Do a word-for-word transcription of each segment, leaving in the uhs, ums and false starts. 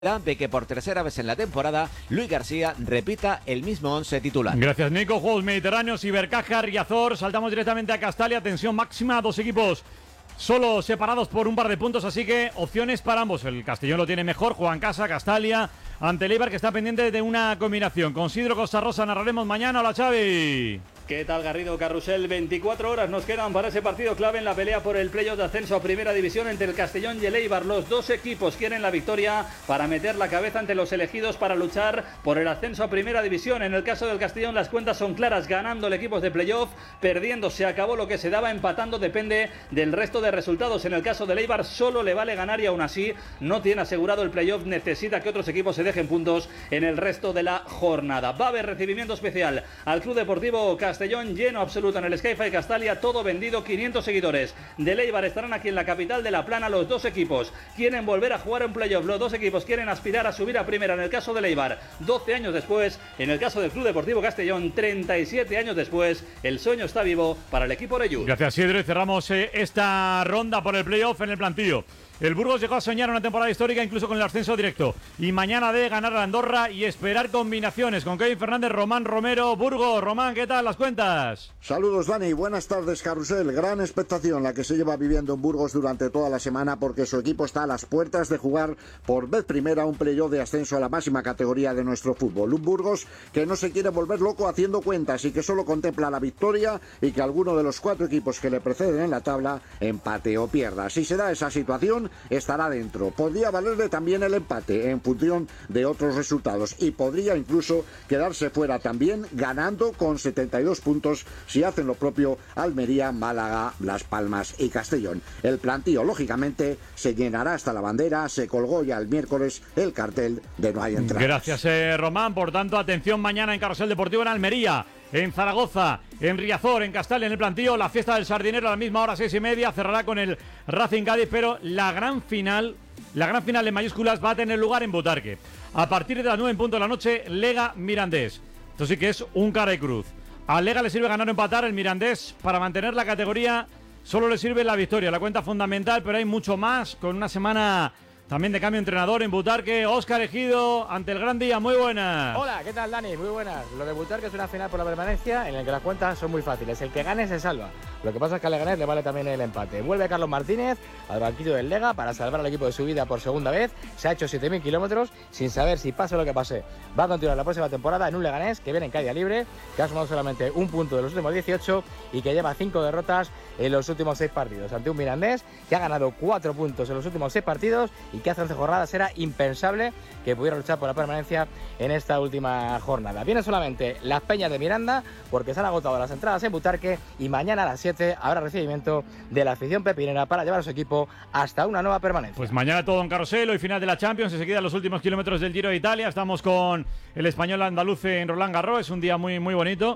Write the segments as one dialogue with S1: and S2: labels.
S1: de que por tercera vez en la temporada Luis García repita el mismo once titular.
S2: Gracias, Nico. Juegos Mediterráneos, Ibercaja, Riazor. Saltamos directamente a Castalia. Tensión máxima, dos equipos solo separados por un par de puntos, así que opciones para ambos. El Castellón lo tiene mejor, juega en casa, Castalia ante el Eibar, que está pendiente de una combinación. Con Sidro Costa Rosa narraremos mañana. Hola, Xavi.
S3: ¿Qué tal, Garrido? Carrusel, veinticuatro horas nos quedan para ese partido clave en la pelea por el playoff de ascenso a Primera División entre el Castellón y el Eibar. Los dos equipos quieren la victoria para meter la cabeza ante los elegidos para luchar por el ascenso a Primera División. En el caso del Castellón las cuentas son claras, ganando el equipo de playoff, perdiendo se acabó lo que se daba, empatando depende del resto de resultados. En el caso del Eibar solo le vale ganar y aún así no tiene asegurado el playoff, necesita que otros equipos se dejen puntos en el resto de la jornada. Va a haber recibimiento especial al Club Deportivo Castellón, lleno absoluto en el Sky-Fi Castalia, todo vendido, quinientos seguidores del Eibar estarán aquí en la capital de La Plana. Los dos equipos quieren volver a jugar un playoff, los dos equipos quieren aspirar a subir a primera. En el caso del Eibar, doce años después; en el caso del Club Deportivo Castellón, treinta y siete años después. El sueño está vivo para el equipo oreyú.
S2: Gracias, Sidro, y cerramos eh, esta ronda por el playoff en el plantillo. El Burgos llegó a soñar una temporada histórica, incluso con el ascenso directo. Y mañana debe ganar a Andorra y esperar combinaciones con Kevin Fernández, Román Romero, Burgos. Román, ¿qué tal las cuentas?
S4: Saludos, Dani. Buenas tardes, Carrusel. Gran expectación la que se lleva viviendo en Burgos durante toda la semana, porque su equipo está a las puertas de jugar por vez primera un playoff de ascenso a la máxima categoría de nuestro fútbol. Un Burgos que no se quiere volver loco haciendo cuentas y que solo contempla la victoria y que alguno de los cuatro equipos que le preceden en la tabla empate o pierda. Si se da esa situación, estará dentro. Podría valerle también el empate en función de otros resultados y podría incluso quedarse fuera también, ganando con setenta y dos puntos si hacen lo propio Almería, Málaga, Las Palmas y Castellón. El plantío, lógicamente, se llenará hasta la bandera. Se colgó ya el miércoles el cartel de no hay entradas.
S2: Gracias, eh, Román. Por tanto, atención mañana en Carrusel Deportivo en Almería, en Zaragoza, en Riazor, en Castalia, en el plantío. La fiesta del sardinero a la misma hora, seis y media. Cerrará con el Racing Cádiz, pero la gran final, la gran final en mayúsculas va a tener lugar en Butarque. A partir de las nueve en punto de la noche, Lega Mirandés. Esto sí que es un cara y cruz. Al Lega le sirve ganar o empatar. El Mirandés, para mantener la categoría, solo le sirve la victoria, la cuenta fundamental, pero hay mucho más, con una semana también de cambio de entrenador en Butarque. Óscar Ejido, ante el gran día, muy buenas.
S5: Hola, ¿qué tal, Dani? Muy buenas. Lo de Butarque es una final por la permanencia en la que las cuentas son muy fáciles. El que gane se salva. Lo que pasa es que al Leganés le vale también el empate. Vuelve Carlos Martínez al banquillo del Lega para salvar al equipo de su vida por segunda vez. Se ha hecho siete mil kilómetros sin saber si pase lo que pase. Va a continuar la próxima temporada en un Leganés que viene en caída libre, que ha sumado solamente un punto de los últimos dieciocho y que lleva cinco derrotas en los últimos seis partidos. Ante un Mirandés que ha ganado cuatro puntos en los últimos seis partidos y que hace once jornadas era impensable que pudiera luchar por la permanencia en esta última jornada. Vienen solamente las Peñas de Miranda porque se han agotado las entradas en Butarque y mañana a las siete habrá recibimiento de la afición pepinera para llevar a su equipo hasta una nueva permanencia.
S2: Pues mañana todo en Carrusel, hoy final de la Champions, enseguida los últimos kilómetros del Giro de Italia. Estamos con el español andaluz en Roland Garros, es un día muy, muy bonito.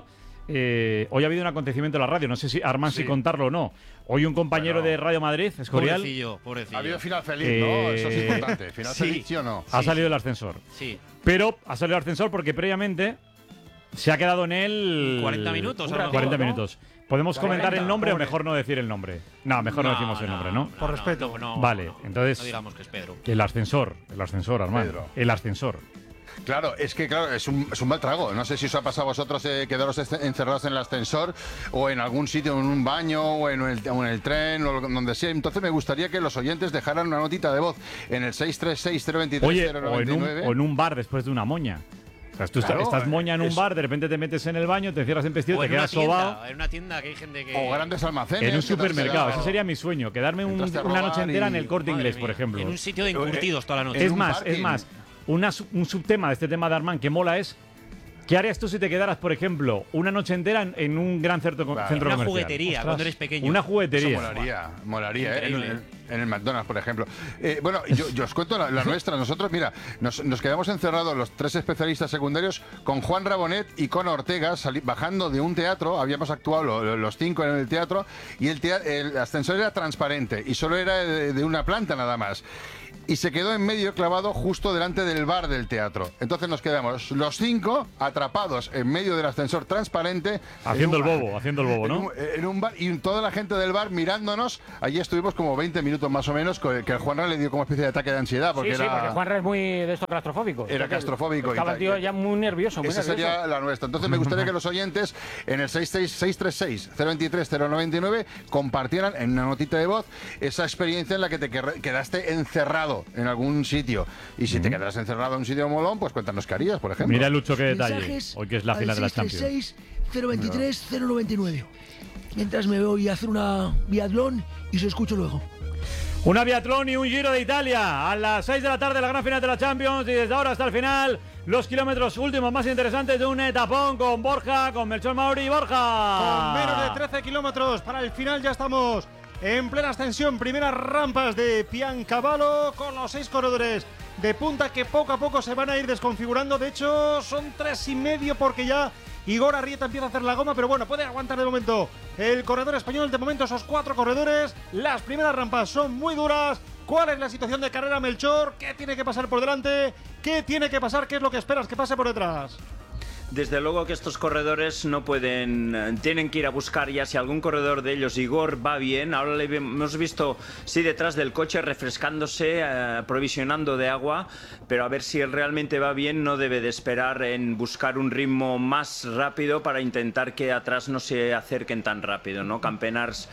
S2: Eh, hoy ha habido un acontecimiento en la radio, no sé si Armán sí. si contarlo o no. Hoy un compañero bueno, de Radio Madrid, Escorial,
S6: pobrecillo, pobrecillo.
S7: Ha habido final feliz,
S2: eh,
S7: ¿no? Eso es importante. Final
S6: sí.
S7: feliz, ¿sí o no?
S2: Ha
S6: sí,
S2: salido
S6: sí.
S2: el ascensor.
S6: Sí.
S2: Pero ha salido el ascensor porque previamente se ha quedado en él
S6: cuarenta minutos. A lo
S2: cuarenta
S6: mejor,
S2: minutos. ¿Podemos
S5: cuarenta,
S2: comentar el nombre
S5: pobre.
S2: o mejor no decir el nombre? No, mejor no, no decimos el nombre, ¿no?
S6: no
S2: Por
S6: no,
S2: respeto.
S6: No, no,
S2: vale,
S6: no,
S2: entonces.
S6: No digamos que es Pedro.
S2: El ascensor, el ascensor, Armando.
S7: Pedro.
S2: El ascensor.
S7: Claro, es que claro, es un, es un mal trago. No sé si os ha pasado a vosotros eh, quedaros encerrados en el ascensor o en algún sitio, en un baño o en el, o en el tren o donde sea. Entonces me gustaría que los oyentes dejaran una notita de voz en el seis tres seis, cero dos tres,
S2: Oye,
S7: cero
S2: o
S7: nueve
S2: en,
S7: nueve.
S2: un, o en un bar después de una moña. O sea, tú
S7: Claro,
S2: estás moña en un
S7: es-
S2: bar, de repente te metes en el baño, te cierras en vestido,
S6: O
S2: te
S6: en una
S2: quedas sobao.
S6: tienda, en una tienda que hay gente que...
S7: O grandes almacenes.
S2: En un
S7: que te has
S2: supermercado,
S7: quedado-
S2: ese sería mi sueño, quedarme un-
S7: Entraste a
S2: una
S7: robar
S2: noche entera
S7: y-
S2: en el Corte
S6: Madre
S2: Inglés,
S6: mía,
S2: por ejemplo.
S6: En un sitio de encurtidos toda la noche.
S2: Es
S7: un
S2: más,
S7: parking.
S2: es más, una su- un subtema de este tema de Armán que mola es: ¿qué harías tú si te quedaras, por ejemplo, una noche entera en, en un gran centro,
S7: Claro.
S2: centro
S6: Una
S2: comercial?
S6: juguetería,
S2: Ostras,
S6: cuando eres pequeño.
S2: Una
S7: Eso
S2: juguetería.
S7: molaría, molaría, ¿eh? En,
S6: Increíble.
S7: en- en el McDonald's, por ejemplo. Eh, bueno, yo, yo os cuento la, la nuestra. Nosotros, mira, nos, nos quedamos encerrados los tres especialistas secundarios con Juan Rabonet y con Ortega sali- bajando de un teatro. Habíamos actuado lo- lo- los cinco en el teatro y el, tea- el ascensor era transparente y solo era de, de una planta nada más. y se quedó en medio clavado justo delante del bar del teatro. Entonces nos quedamos los cinco atrapados en medio del ascensor transparente.
S2: Haciendo
S7: un,
S2: el bobo, haciendo el bobo, ¿no?
S7: En un, en un bar, y toda la gente del bar mirándonos. Allí estuvimos como veinte minutos más o menos, que el Juanra le dio como especie de ataque de ansiedad. Porque
S5: sí, sí,
S7: era,
S5: porque Juanra es muy de esto claustrofóbico.
S7: Era claustrofóbico.
S5: Estaba el tío ya muy nervioso. Muy
S7: Esa
S5: nervioso.
S7: sería la nuestra. Entonces me gustaría que los oyentes en el seis seis seis tres seis cero dos tres cero nueve nueve compartieran en una notita de voz esa experiencia en la que te quedaste encerrado en algún sitio. Y si uh-huh. te quedas encerrado en un sitio molón, pues cuéntanos qué harías, por ejemplo.
S2: Mira, Lucho, qué detalle. Hoy que es la final de la Champions.
S8: seis tres seis cero dos tres cero nueve nueve. Mientras me voy a hacer una biatlón y se escucho luego.
S2: Una biatlón y un Giro de Italia a las seis de la tarde, la gran final de la Champions, y desde ahora hasta el final los kilómetros últimos más interesantes de un etapón con Borja, con Melchor Mauri. Borja.
S9: Con menos de trece kilómetros para el final ya estamos en plena ascensión, primeras rampas de Piancavallo con los seis corredores de punta que poco a poco se van a ir desconfigurando. De hecho son tres y medio porque ya Igor Arrieta empieza a hacer la goma, pero bueno, puede aguantar de momento el corredor español. De momento esos cuatro corredores, las primeras rampas son muy duras. ¿Cuál es la situación de carrera, Melchor? ¿Qué tiene que pasar por delante? ¿Qué tiene que pasar? ¿Qué es lo que esperas que pase por detrás?
S10: Desde luego que estos corredores no pueden, tienen que ir a buscar ya si algún corredor de ellos, Igor, va bien. Ahora le hemos visto, sí, detrás del coche refrescándose, eh, provisionando de agua, pero a ver si él realmente va bien. No debe de esperar en buscar un ritmo más rápido para intentar que atrás no se acerquen tan rápido, ¿no? Campenars,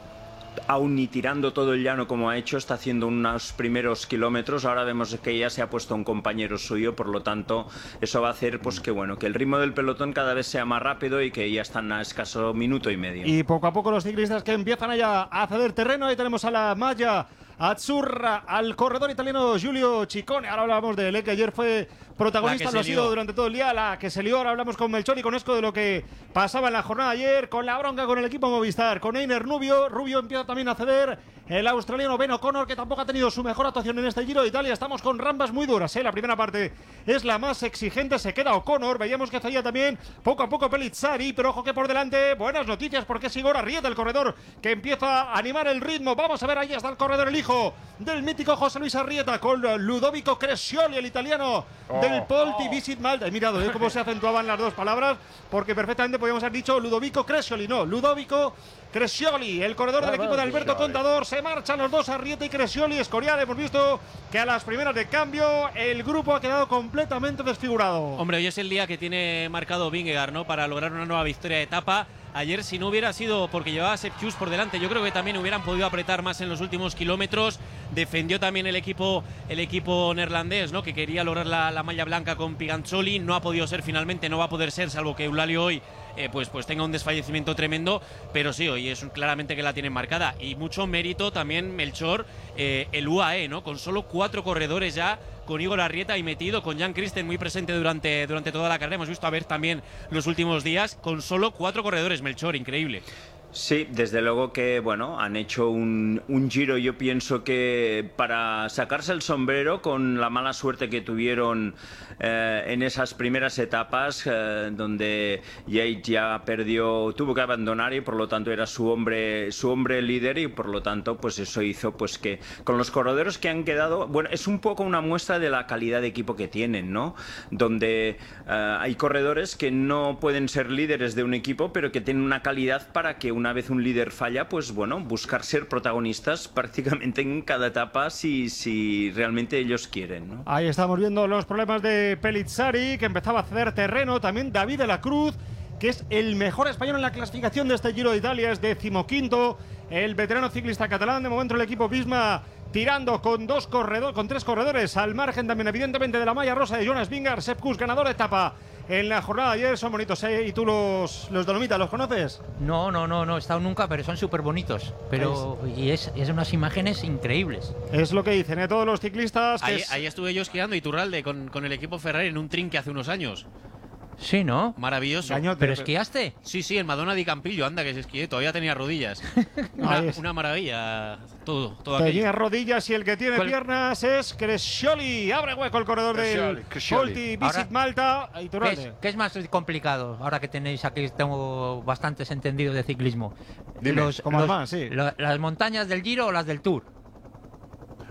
S10: aún ni tirando todo el llano como ha hecho, está haciendo unos primeros kilómetros. Ahora vemos que ya se ha puesto un compañero suyo, por lo tanto eso va a hacer pues que bueno, que el ritmo del pelotón cada vez sea más rápido y que ya están a escaso minuto y medio.
S9: Y poco a poco los ciclistas que empiezan allá a ceder terreno. Ahí tenemos a la malla Azzurra, al corredor italiano Giulio Ciccone. Ahora hablamos de él, que ayer fue protagonista, lo ha sido durante todo el día, la que se lió. Ahora hablamos con Melchor y con Esco de lo que pasaba en la jornada ayer, con la bronca con el equipo Movistar, con Einer Rubio. Rubio empieza también a ceder, el australiano Ben O'Connor, que tampoco ha tenido su mejor actuación en este Giro de Italia. Estamos con rampas muy duras, ¿eh? La primera parte es la más exigente, se queda O'Connor. Veíamos que hacía también poco a poco Pellizzari, pero ojo que por delante, buenas noticias porque es Igor Arrieta, el corredor que empieza a animar el ritmo. Vamos a ver, ahí está el corredor, el hijo del mítico José Luis Arrieta, con Ludovico Crescioli, el italiano oh, del Polti oh. Visit Malta. He mirado ¿eh? cómo se acentuaban las dos palabras, porque perfectamente podíamos haber dicho Ludovico Crescioli, no, Ludovico Crescioli, el corredor del equipo de Alberto Contador. Se marchan los dos, Arrieta y Crescioli. Escorial, hemos visto que a las primeras de cambio el grupo ha quedado completamente desfigurado.
S6: Hombre, hoy es el día que tiene marcado Vingegaard, ¿no?, para lograr una nueva victoria de etapa. Ayer, si no hubiera sido porque llevaba a Sepp Kuss por delante, yo creo que también hubieran podido apretar más en los últimos kilómetros. Defendió también el equipo el equipo neerlandés, ¿no?, que quería lograr la, la malla blanca con Piganzoli. No ha podido ser finalmente, no va a poder ser, salvo que Eulalia hoy eh, pues, pues tenga un desfallecimiento tremendo. Pero sí, hoy es claramente que la tienen marcada. Y mucho mérito también, Melchor, eh, el U A E, ¿no?, con solo cuatro corredores ya, con Igor Arrieta ahí metido, con Jan Christen muy presente durante, durante toda la carrera. Hemos visto a ver también los últimos días, con solo cuatro corredores, Melchor, increíble.
S10: Sí, desde luego que, bueno, han hecho un, un Giro, yo pienso que para sacarse el sombrero con la mala suerte que tuvieron eh, en esas primeras etapas, eh, donde Yates ya perdió, tuvo que abandonar y por lo tanto era su hombre, su hombre líder, y por lo tanto pues eso hizo pues que con los corredores que han quedado, bueno, es un poco una muestra de la calidad de equipo que tienen, ¿no? Donde eh, hay corredores que no pueden ser líderes de un equipo, pero que tienen una calidad para que una vez un líder falla, pues bueno, buscar ser protagonistas prácticamente en cada etapa si, si realmente ellos quieren, ¿no?
S9: Ahí estamos viendo los problemas de Pellizzari, que empezaba a ceder terreno. También David de la Cruz, que es el mejor español en la clasificación de este Giro de Italia, es decimoquinto. El veterano ciclista catalán, de momento el equipo Visma tirando con dos corredores, con tres corredores al margen también evidentemente de la malla rosa de Jonas Vingegaard. Sepp Kuss, ganador de etapa en la jornada de ayer. Son bonitos, ¿eh? ¿Y tú los, los Dolomitas los conoces?
S11: No, no, no, no he estado nunca, pero son súper bonitos. Pero es, y es, es unas imágenes increíbles.
S9: Es lo que dicen, ¿eh?, todos los ciclistas. Que
S6: ahí,
S9: es...
S6: ahí estuve yo esquiando Iturralde con, con el equipo Ferrari en un trinque hace unos años.
S11: Sí, ¿no?
S6: Maravilloso.
S9: Gañote,
S11: ¿Pero esquiaste?
S6: Sí, sí, en Madonna di Campillo, anda que se esquié, todavía tenía rodillas. una, una maravilla, todo, todo aquello.
S9: Tenía rodillas y el que tiene ¿Cuál? piernas es Crescioli. Abre hueco el corredor del Polti Visit Malta.
S11: ¿Qué es, ¿Qué es más complicado? Ahora que tenéis aquí, tengo bastantes entendidos de ciclismo.
S9: Dime,
S11: los,
S9: ¿cómo
S11: los,
S9: más? Sí.
S11: Lo, ¿Las montañas del Giro o las del Tour?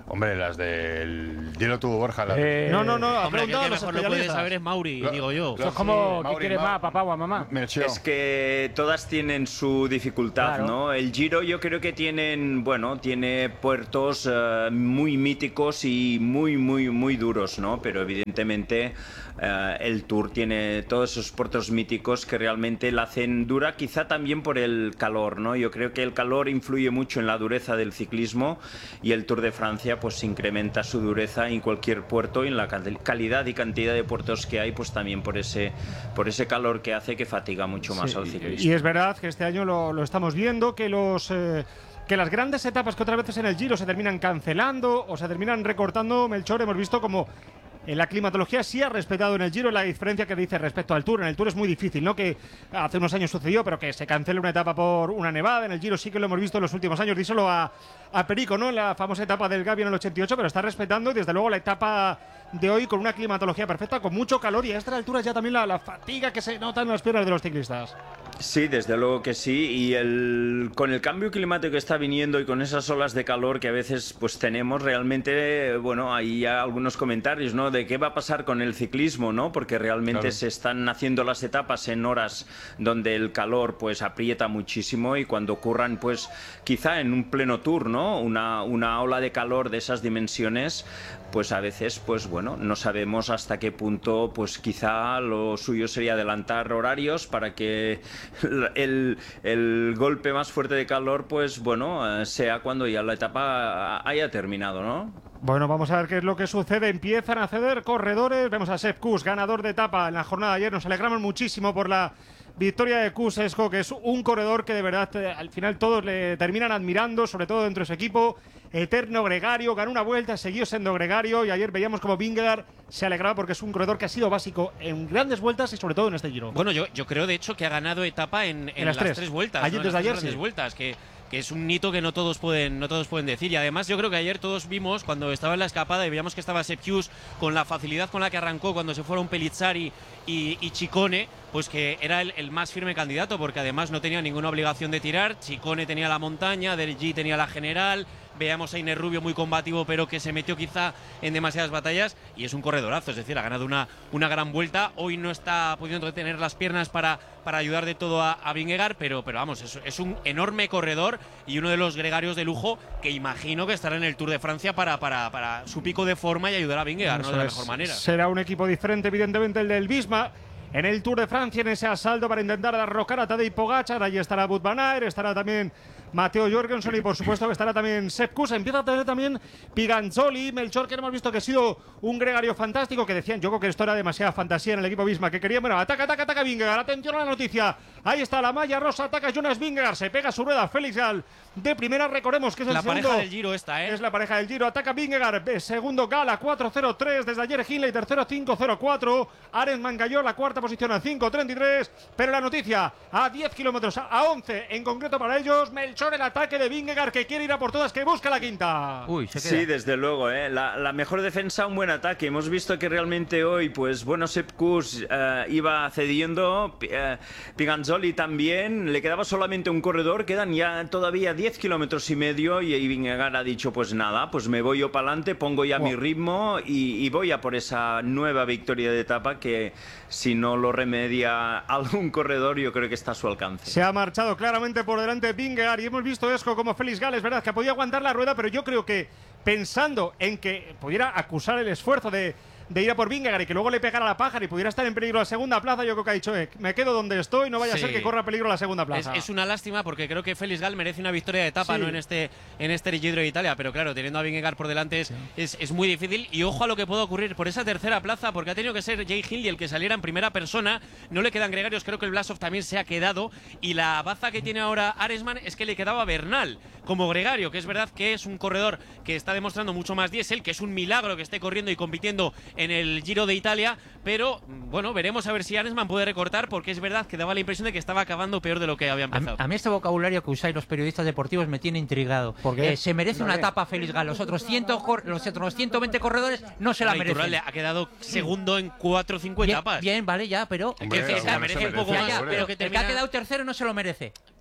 S7: Hombre, las del... Dilo tú, Borja. La
S9: eh, no, no, no.
S6: Hombre, que mejor lo puede saber es Mauri, lo, digo yo.
S9: Eso es como, ¿qué quiere más, papá o mamá?
S10: Es que todas tienen su dificultad, claro. ¿no? El Giro yo creo que tienen, bueno, tiene puertos uh, muy míticos y muy, muy, muy duros, ¿no? Pero evidentemente uh, el Tour tiene todos esos puertos míticos que realmente la hacen dura, quizá también por el calor, ¿no? Yo creo que el calor influye mucho en la dureza del ciclismo y el Tour de Francia pues incrementa su dureza en cualquier puerto y en la calidad y cantidad de puertos que hay, pues también por ese, por ese calor que hace que fatiga mucho más
S9: sí,
S10: al ciclismo.
S9: Y es verdad que este año lo, lo estamos viendo, que los... Eh, que las grandes etapas que otras veces en el Giro se terminan cancelando o se terminan recortando, Melchor, hemos visto como en la climatología sí ha respetado en el Giro la diferencia que dice respecto al Tour. En el Tour es muy difícil, ¿no? Que hace unos años sucedió, pero que se cancele una etapa por una nevada. En el Giro sí que lo hemos visto en los últimos años. Díselo a, a Perico, ¿no? En la famosa etapa del Gavi en el ochenta y ocho, pero está respetando y desde luego la etapa de hoy con una climatología perfecta, con mucho calor y a estas alturas ya también la, la fatiga que se nota en las piernas de los ciclistas.
S10: Sí, desde luego que sí, y el, con el cambio climático que está viniendo y con esas olas de calor que a veces pues tenemos, realmente, bueno, hay ya algunos comentarios, ¿no? De qué va a pasar con el ciclismo, ¿no? Porque realmente claro. se están haciendo las etapas en horas donde el calor pues aprieta muchísimo y cuando ocurran pues quizá en un pleno Tour, ¿no? Una, una ola de calor de esas dimensiones, pues a veces, pues bueno, no sabemos hasta qué punto, pues quizá lo suyo sería adelantar horarios para que el, el golpe más fuerte de calor, pues bueno, sea cuando ya la etapa haya terminado, ¿no?
S9: Bueno, vamos a ver qué es lo que sucede. Empiezan a ceder corredores. Vemos a Sepp Kuss, ganador de etapa en la jornada de ayer. Nos alegramos muchísimo por la victoria de Kuss, Esco, que es un corredor que de verdad al final todos le terminan admirando, sobre todo dentro de su equipo. Eterno gregario, ganó una vuelta, siguió siendo gregario y ayer veíamos como Vingegaard se alegraba porque es un corredor que ha sido básico en grandes vueltas y sobre todo en este Giro.
S6: Bueno, yo, yo creo de hecho que ha ganado etapa en, en, en las, las tres. tres vueltas.
S9: Ayer,
S6: ¿no?
S9: desde
S6: en las
S9: ayer,
S6: tres
S9: sí.
S6: grandes vueltas, que, que es un hito que no todos pueden no todos pueden decir. Y además yo creo que ayer todos vimos cuando estaba en la escapada y veíamos que estaba Sepp Kuss con la facilidad con la que arrancó cuando se fueron Pellizzari y, y Ciccone, pues que era el, el más firme candidato porque además no tenía ninguna obligación de tirar. Ciccone tenía la montaña, Del G tenía la general. Veamos a Iner Rubio muy combativo, pero que se metió quizá en demasiadas batallas y es un corredorazo, es decir, ha ganado una, una gran vuelta. Hoy no está pudiendo tener las piernas para, para ayudar de todo a, a Vingegaard, pero, pero vamos, es, es un enorme corredor y uno de los gregarios de lujo que imagino que estará en el Tour de Francia para, para, para su pico de forma y ayudar a Vingegaard, ¿no? De la mejor manera.
S9: Será un equipo diferente, evidentemente, el del Visma. En el Tour de Francia, en ese asalto para intentar derrocar a Tadej Pogačar, allí estará Wout van Aert, estará también Matteo Jorgensen y por supuesto que estará también Sepp Kuss. Empieza a tener también Piganzoli, Melchor, que hemos visto que ha sido un gregario fantástico, que decían, yo creo que esto era demasiada fantasía en el equipo Visma, que querían, bueno, ataca, ataca, ataca Vingegaard, atención a la noticia, ahí está la malla rosa, ataca Jonas Vingegaard, se pega su rueda Félix Gall de primera, recordemos que es el
S6: la
S9: segundo.
S6: pareja del Giro esta, ¿eh?
S9: Es la pareja del Giro, ataca Vingegaard, segundo Gall a cuatro cero tres, desde ayer Hindley, tercero cinco cero cuatro, Arensman cayó la cuarta posición a cinco treinta y tres, pero la noticia a diez kilómetros, a once en concreto para ellos, Melchor, el ataque de Vingegaard que quiere ir a por todas, que busca la quinta.
S10: Uy, se queda. Sí, desde luego, ¿eh? la, la mejor defensa, un buen ataque. Hemos visto que realmente hoy, pues bueno, Sepp Kuss uh, iba cediendo, uh, Piganzoli también, le quedaba solamente un corredor, quedan ya todavía diez kilómetros y medio y, y Vingegaard ha dicho, pues nada, pues me voy yo para adelante, pongo ya oh. mi ritmo y, y voy a por esa nueva victoria de etapa que si no lo remedia algún corredor yo creo que está a su alcance.
S9: Se ha marchado claramente por delante Vingegaard y hemos visto eso como Félix Gall, es verdad que podía aguantar la rueda, pero yo creo que pensando en que pudiera acusar el esfuerzo de, de ir a por Vingegaard y que luego le pegara la pájara y pudiera estar en peligro la segunda plaza, yo creo que ha dicho, eh, me quedo donde estoy, no vaya sí. a ser que corra peligro la segunda plaza.
S6: Es, es una lástima porque creo que Félix Gall merece una victoria de etapa, sí. no en este en este Giro de Italia, pero claro, teniendo a Vingegaard por delante es, sí. es, es muy difícil y ojo a lo que pueda ocurrir por esa tercera plaza, porque ha tenido que ser Jay Hindley el que saliera en primera persona, no le quedan gregarios, creo que el Blasov también se ha quedado y la baza que tiene ahora Arensman es que le quedaba Bernal como gregario, que es verdad que es un corredor que está demostrando mucho más diésel, que es un milagro que esté corriendo y compitiendo en el Giro de Italia, pero bueno, veremos a ver si Arensman puede recortar, porque es verdad que daba la impresión de que estaba acabando peor de lo que había empezado.
S11: A, a mí este vocabulario que usáis los periodistas deportivos me tiene intrigado. ¿Por qué? Eh, se merece no una etapa Félix Gall, los otros, cien, los otros ciento veinte corredores no se la merecen.
S6: Iturralde ha quedado segundo en cuatro o cinco
S11: bien,
S6: etapas.
S11: Bien, vale, ya, pero
S6: Hombre, que, que, que merece un poco más,
S11: ya, pero que el que ha quedado tercero no se lo merece.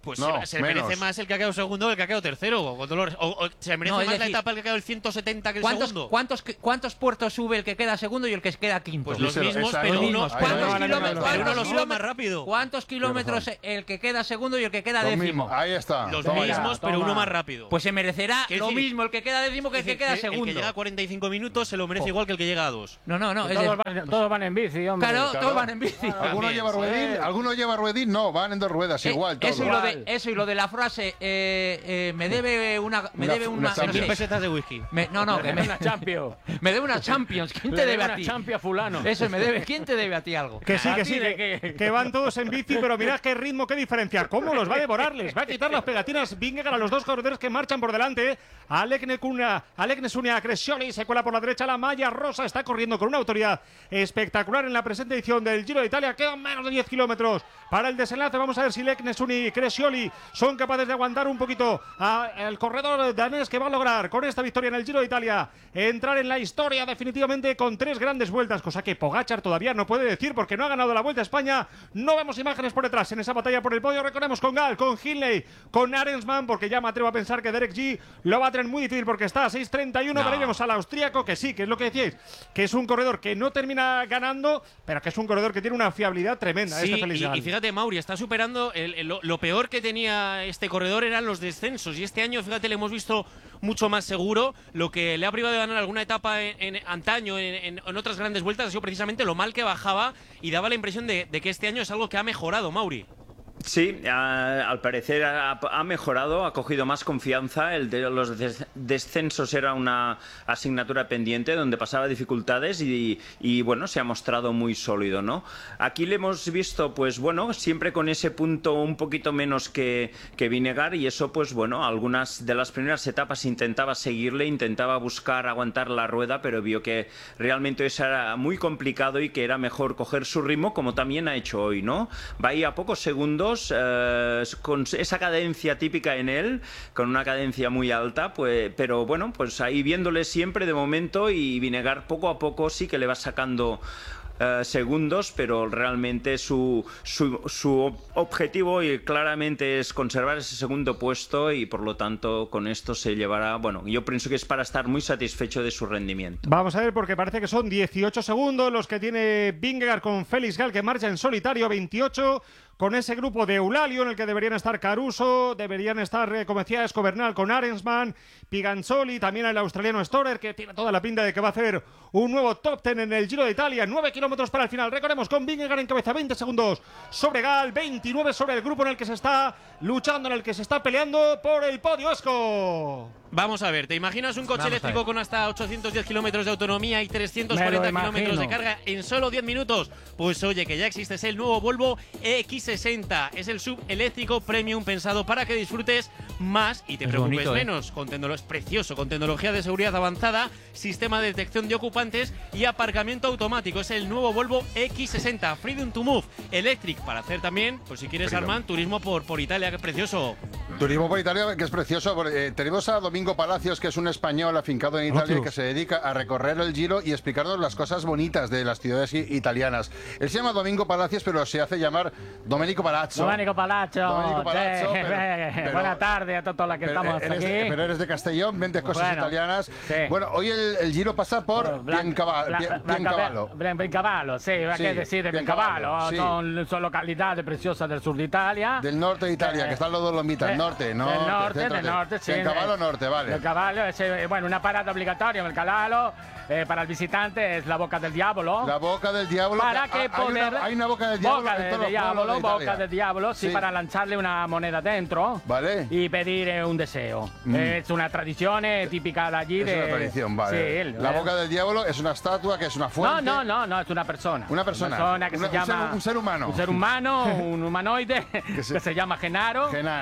S6: Pues
S7: no,
S6: se, se
S7: menos.
S6: merece más el que ha quedado segundo que el que ha quedado tercero. Con Dolores. O, o se merece
S11: No,
S6: más
S11: es decir,
S6: la etapa el que ha quedado el ciento setenta que el
S11: ¿Cuántos,
S6: segundo.
S11: ¿cuántos, ¿Cuántos puertos sube el que queda segundo y el que queda quinto?
S6: Pues los mismos,
S7: Exacto.
S6: pero
S11: Los
S6: uno,
S11: mismos. ¿Cuántos
S7: Ahí, ahí,
S11: kilómetros?
S7: ahí, ahí,
S6: pero uno lo
S11: ¿Cuántos
S6: sube más
S11: kilómetros?
S6: rápido.
S11: ¿Cuántos kilómetros el que queda segundo y el que queda
S7: Lo
S11: décimo?
S7: mismo. Ahí está.
S6: Los
S7: Toma ya.
S6: mismos, pero
S9: toma.
S6: uno más rápido.
S11: Pues se merecerá
S6: ¿Qué
S11: lo
S6: decir?
S11: mismo el que queda décimo que el que
S6: Es
S11: queda
S6: decir,
S11: segundo.
S6: El que llega a cuarenta y cinco minutos se lo merece igual que el que llega a dos.
S11: No, no, no. es
S9: Todos
S11: de-
S9: van, todos van en bici, hombre.
S11: Claro,
S7: Claro.
S11: todos van en bici.
S7: ¿Alguno
S6: También,
S7: lleva
S6: sí.
S7: ruedín? ¿Alguno lleva ruedín? No, van en dos ruedas,
S11: Eh,
S7: igual. Todo.
S11: eso, y lo de, eso y lo de la frase, eh, eh, me debe una. Me
S7: Una-
S11: debe
S7: una
S11: una. no
S7: Champions.
S11: sé.
S6: Mil pesetas de whisky.
S11: Me- no, no, que me,
S9: Una Champions.
S11: me debe una Champions. ¿Quién te
S9: Le
S11: debe
S9: debe
S11: a
S9: una
S11: ti?
S9: Champions a fulano.
S11: Eso, me debe. ¿Quién te debe a ti algo?
S9: Que sí,
S11: ¿A
S9: que
S11: ti
S9: sí,
S11: de
S9: que,
S11: qué?
S9: que van todos en bici, pero mirad qué ritmo, qué diferencia. ¿Cómo los va a devorar? Les va a quitar las pegatinas Vingegaard a los dos corredores que marchan por delante. Alec Nekuna, Alec Nesunia Crescioli se cuela por la derecha. La malla rosa está corriendo con una autoridad espectacular en la presente edición del Giro de Italia. Quedan menos de diez kilómetros para el desenlace. Vamos a ver si Alec Nesuni y Crescioli son capaces de aguantar un poquito al corredor danés, que va a lograr con esta victoria en el Giro de Italia entrar en la historia definitivamente con tres grandes vueltas, cosa que Pogačar todavía no puede decir porque no ha ganado la Vuelta a España. No vemos imágenes por detrás en esa batalla por el podio. Recordemos con Gal, con Hindley, con Arensman, porque ya me atrevo a pensar que Derek G lo va a tener muy difícil porque está a seis treinta y uno.
S6: No.
S9: Pero ahí vemos al austríaco, que sí, que es lo que decíais, que es un corredor que no termina ganando, pero que es un corredor que tiene una fiabilidad tremenda.
S6: Sí,
S9: este Félix
S6: y,
S9: Gal.
S6: y fíjate, Mauri, está superando el- el- lo, lo peor que tenía este corredor eran los descensos. Y este año, fíjate, le hemos visto mucho más seguro. Lo que le ha privado de ganar alguna etapa en, en antaño, en, en- en otras grandes vueltas, ha sido precisamente lo mal que bajaba y daba la impresión de, de que este año es algo que ha mejorado, Mauri.
S10: Sí, a- al parecer ha, ha mejorado, ha cogido más confianza. El de los des- descensos era una asignatura pendiente donde pasaba dificultades y, y, bueno, se ha mostrado muy sólido, ¿no? Aquí le hemos visto, pues bueno, siempre con ese punto un poquito menos que, que Vingegaard, y eso, pues bueno, algunas de las primeras etapas intentaba seguirle, intentaba buscar aguantar la rueda, pero vio que realmente eso era muy complicado y que era mejor coger su ritmo, como también ha hecho hoy, ¿no? Va ahí a pocos segundos. Eh, con esa cadencia típica en él, con una cadencia muy alta, pues, pero bueno, pues ahí viéndole siempre de momento, y Vingegaard poco a poco sí que le va sacando eh, segundos, pero realmente su, su, su objetivo y claramente es conservar ese segundo puesto, y por lo tanto con esto se llevará, bueno, yo pienso que es para estar muy satisfecho de su rendimiento.
S9: Vamos a ver, porque parece que son dieciocho segundos los que tiene Vingegaard con Félix Gal, que marcha en solitario, veintiocho con ese grupo de Eulalio en el que deberían estar Caruso, deberían estar, eh, como decía, Escobernal con Arensman, Piganzoli, también el australiano Storer, que tiene toda la pinta de que va a hacer un nuevo top ten en el Giro de Italia. nueve kilómetros para el final. Recordemos con Vingegaard en cabeza, veinte segundos sobre Gal, veintinueve sobre el grupo en el que se está luchando, en el que se está peleando por el podio. Esco.
S6: Vamos a ver, ¿te imaginas un coche
S11: Vamos a
S6: eléctrico
S11: ver.
S6: con hasta ochocientos diez kilómetros de autonomía y trescientos
S9: Me
S6: cuarenta
S9: lo
S6: kilómetros de
S9: imagino.
S6: carga en solo diez minutos? Pues oye, que ya existe, es el nuevo Volvo equis sesenta. Es el sub eléctrico premium pensado para que disfrutes más y te
S11: Es
S6: preocupes
S11: bonito, ¿eh?
S6: menos. Con tecnología, es precioso, con tecnología de seguridad avanzada, sistema de detección de ocupantes y aparcamiento automático. Es el nuevo Volvo equis sesenta. Freedom to Move Electric, para hacer también, pues si quieres,
S7: Freedom.
S6: Armand, turismo por, por Italia, que es precioso.
S7: Turismo por Italia, que es precioso. porque, eh, tenemos a Domingo Palacios, que es un español afincado en Italia,
S9: Otros.
S7: que se dedica a recorrer el Giro y explicarnos las cosas bonitas de las ciudades i- italianas. Él se llama Domingo Palacios, pero se hace llamar Domenico Palazzo.
S9: Domenico Palazzo.
S7: Domenico Palazzo,
S9: Sí,
S7: pero-
S9: eh,
S7: pero-
S9: buenas tardes a todos los que
S7: Pero
S9: estamos
S7: eres
S9: aquí.
S7: de, pero eres de Castellón, vende cosas
S9: Bueno,
S7: italianas.
S9: sí.
S7: Bueno, hoy el, el Giro pasa por
S9: Blan-
S7: Biancava-
S9: Bla-
S7: Bien-
S9: Blanca-
S7: Biancavallo.
S9: Blan- Biancavallo, sí,
S7: Sí,
S9: ¿qué decir de
S7: Biancavallo,
S9: Biancavallo?
S7: sí.
S9: Son, son localidades preciosas del sur de Italia.
S7: Del norte de Italia,
S9: Eh,
S7: que están los Dolomitas,
S9: eh,
S7: norte, ¿no?
S9: Del norte,
S7: Céntrate.
S9: del norte, sí.
S7: Biancavallo norte, vale.
S9: Biancavallo es, eh, bueno, una parada obligatoria en el Calalo. Eh, para el visitante es la boca del diablo.
S7: La boca del diablo.
S9: Para
S7: hay
S9: que poder.
S7: Una, hay una boca del diablo.
S9: Boca
S7: en
S9: del
S7: todos los
S9: diablo,
S7: pueblos de
S9: boca
S7: Italia.
S9: del diablo, sí,
S7: Sí.
S9: para lanzarle una moneda dentro.
S7: Vale.
S9: Y pedir eh, un deseo.
S7: Mm.
S9: Es una tradición eh, típica de allí.
S7: Es
S9: de,
S7: una tradición, vale.
S9: Sí, el-
S7: la
S9: eh,
S7: boca del diablo es una estatua, que es una
S9: No,
S7: fuente.
S9: no, no, no, es una persona.
S7: Una persona.
S9: que
S7: Una-
S9: se
S7: un ser-
S9: llama.
S7: un ser humano.
S9: Un ser humano, un humanoide, que,
S7: se-
S9: se llama Genaro.
S7: Genaro.
S9: Y tiene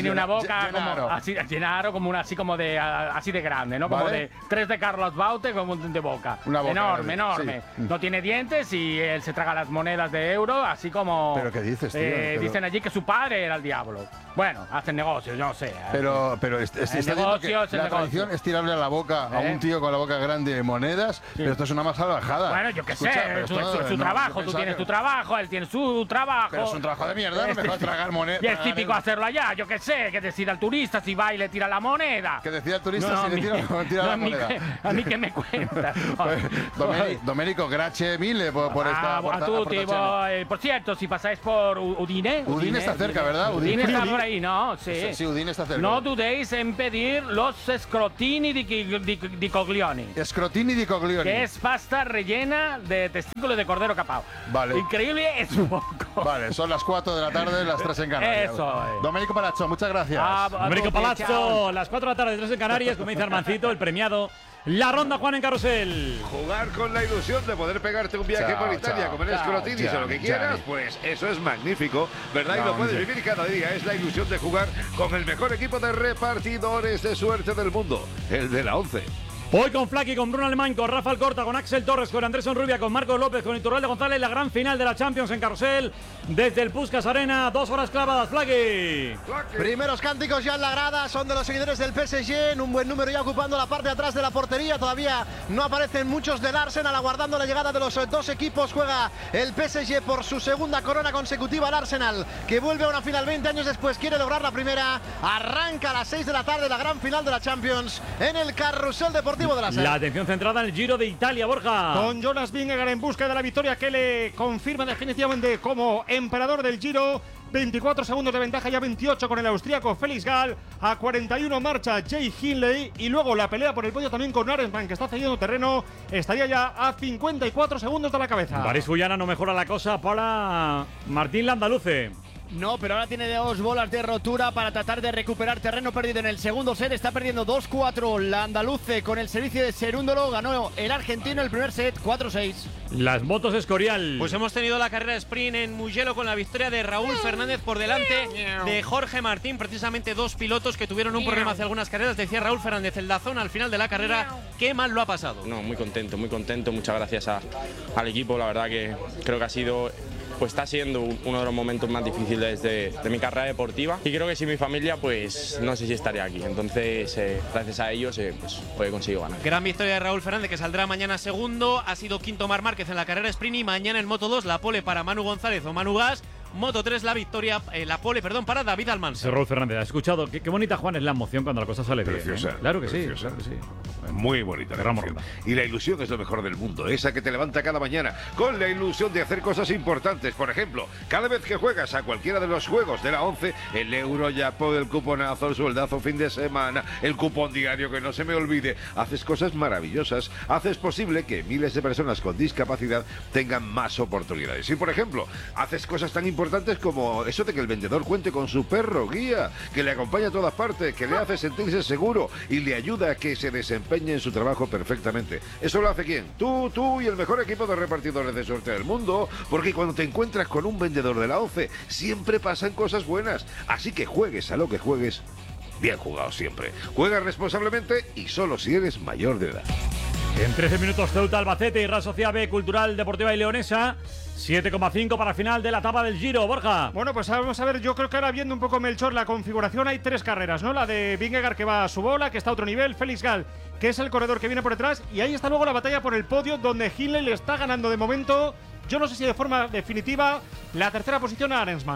S5: tiene una boca
S7: Gennaro.
S5: como así, Gennaro, como una así como de así de grande, ¿no? Como
S7: Vale.
S5: de tres de Carlos Baute como de boca.
S7: Una boca
S5: enorme,
S7: grande,
S5: enorme.
S7: sí.
S5: No tiene dientes y él se traga las monedas de euro, así como.
S7: ¿Pero qué dices, tío?
S5: eh,
S7: Pero-
S5: Dicen allí que su padre era el diablo. Bueno, hacen negocios, yo no sé.
S7: Pero, pero es, es-
S5: El
S7: está diciendo que
S5: negocio es el
S7: la
S5: negocio.
S7: tradición es tirarle a la boca a
S5: ¿Eh?
S7: un tío con la boca grande de monedas, pero esto es una más salvajada.
S5: Bueno, yo qué sé,
S7: Escucha, pero
S5: es su,
S7: esto,
S5: es su
S7: no,
S5: trabajo,
S7: yo
S5: tú
S7: pensaba
S5: tienes
S7: que-
S5: tu trabajo, él tiene su trabajo.
S7: Pero es un trabajo de mierda, no
S5: Es
S7: me dejas
S5: típico-
S7: tragar moneda.
S5: Y es típico hacerlo allá, yo qué sé, que decida el turista si va y le tira la moneda.
S7: Que decida el turista
S5: No,
S7: si
S5: a
S7: le
S5: mí-
S7: tira, tira
S5: no,
S7: la
S5: a mí
S7: moneda.
S5: que- A mí que me cuentas.
S7: Domeni- Domenico, grazie mille por, por esta
S5: Ah, a
S7: porta-
S5: tutti,
S7: aportazione.
S5: voi- por cierto, si pasáis por U- Udine.
S7: Udine está cerca, ¿verdad?
S5: Udine,
S7: Udine.
S5: está por ahí, ¿no? Sí.
S7: Sí, sí, Udine está cerca.
S5: No dudéis en pedir los scrotini di, chi- di, di coglioni.
S7: Scrotini di coglioni.
S5: Que es pasta rellena de testículos de cordero capao.
S7: Vale.
S5: Increíble, es un poco.
S7: Vale, son las cuatro de la tarde, las tres en Canarias.
S5: Eso es.
S7: Domenico Palazzo, muchas gracias.
S5: Ah,
S2: Domenico Palazzo, las cuatro de la tarde, tres en Canarias, como dice Armancito, el premiado. La ronda, Juan, en Carrusel.
S12: Jugar con la ilusión de poder pegarte un viaje
S7: Chao,
S12: por Italia,
S7: chao,
S12: comer
S7: chao,
S12: escrotinis
S7: chao,
S12: o lo que
S7: chao.
S12: quieras, pues eso es magnífico, ¿verdad? Y
S7: No,
S12: lo puedes
S7: hombre.
S12: vivir cada día. Es la ilusión de jugar con el mejor equipo de repartidores de suerte del mundo, el de la ONCE.
S2: Hoy con Flaky, con Bruno Alemán, con Rafa Alcorta, con Axel Torres, con Andrés Rubia, con Marcos López, con Iturralde González, la gran final de la Champions en Carrusel, desde el Puskás Arena, dos horas clavadas, Flaky.
S13: Primeros cánticos ya en la grada, son de los seguidores del P S G, en un buen número ya ocupando la parte de atrás de la portería. Todavía no aparecen muchos del Arsenal, aguardando la llegada de los eh, dos equipos. Juega el P S G por su segunda corona consecutiva. El Arsenal, que vuelve a una final veinte años después, quiere lograr la primera. Arranca a las seis de la tarde la gran final de la Champions en el Carrusel Deportivo de la Ser.
S2: La atención centrada en el Giro de Italia, Borja.
S9: Con Jonas Vingegaard en busca de la victoria que le confirma definitivamente como emperador del Giro. veinticuatro segundos de ventaja, ya veintiocho con el austríaco Felix Gall. A cuarenta y uno marcha Jay Hindley. Y luego la pelea por el podio también con Arensman, que está cediendo terreno. Estaría ya a cincuenta y cuatro segundos de la cabeza.
S2: París Fullana no mejora la cosa para Martín Landaluce.
S14: No, pero ahora tiene dos bolas de rotura para tratar de recuperar terreno perdido en el segundo set. Está perdiendo dos cuatro la andaluce con el servicio de Serúndolo. Ganó el argentino el primer set cuatro seis.
S2: Las motos Escorial.
S6: Pues hemos tenido la carrera sprint en Mugello con la victoria de Raúl Fernández por delante de Jorge Martín. Precisamente dos pilotos que tuvieron un problema hace algunas carreras. Decía Raúl Fernández en la zona al final de la carrera. Qué mal lo ha pasado.
S15: No, muy contento, muy contento. Muchas gracias a- al equipo. La verdad que creo que ha sido... Pues está siendo uno de los momentos más difíciles de, de mi carrera deportiva y creo que sin mi familia pues no sé si estaría aquí, entonces eh, gracias a ellos eh, pues hoy he conseguido ganar.
S6: Gran victoria de Raúl Fernández, que saldrá mañana segundo. Ha sido quinto Marc Márquez en la carrera sprint y mañana en Moto dos la pole para Manu González o Manu Gas. Moto tres la victoria, eh, la pole, perdón, para David Almansa.
S2: Raúl Fernández, ¿has escuchado? Qué, qué bonita, Juan, es la emoción cuando la cosa sale
S12: Preciosa,
S2: bien. ¿eh? Claro que
S12: preciosa.
S2: sí, claro que sí.
S12: Muy bonita la ilusión. Y la ilusión es lo mejor del mundo, esa que te levanta cada mañana con la ilusión de hacer cosas importantes. Por ejemplo, cada vez que juegas a cualquiera de los juegos de la ONCE, el euro, Japo, el cuponazo, el sueldazo fin de semana, el cupón diario, que no se me olvide, haces cosas maravillosas, haces posible que miles de personas con discapacidad tengan más oportunidades. Y por ejemplo, haces cosas tan importantes como eso de que el vendedor cuente con su perro guía, que le acompaña a todas partes, que le hace sentirse seguro y le ayuda a que se desempeñe en su trabajo perfectamente. ¿Eso lo hace quién? Tú, tú y el mejor equipo de repartidores de suerte del mundo, porque cuando te encuentras con un vendedor de la ONCE, siempre pasan cosas buenas. Así que juegues a lo que juegues, bien jugado siempre. Juega responsablemente y solo si eres mayor de edad.
S2: En trece minutos, Ceuta, Albacete y Real Sociedad B, Cultural, Deportiva y Leonesa. siete coma cinco para final de la etapa del Giro, Borja.
S9: Bueno, pues vamos a ver, yo creo que ahora viendo un poco, Melchor, la configuración, hay tres carreras, ¿no? La de Vingegaard, que va a su bola, que está a otro nivel, Felix Gall, que es el corredor que viene por detrás, y ahí está luego la batalla por el podio, donde Hindley le está ganando de momento, yo no sé si de forma definitiva, la tercera posición a Arensman.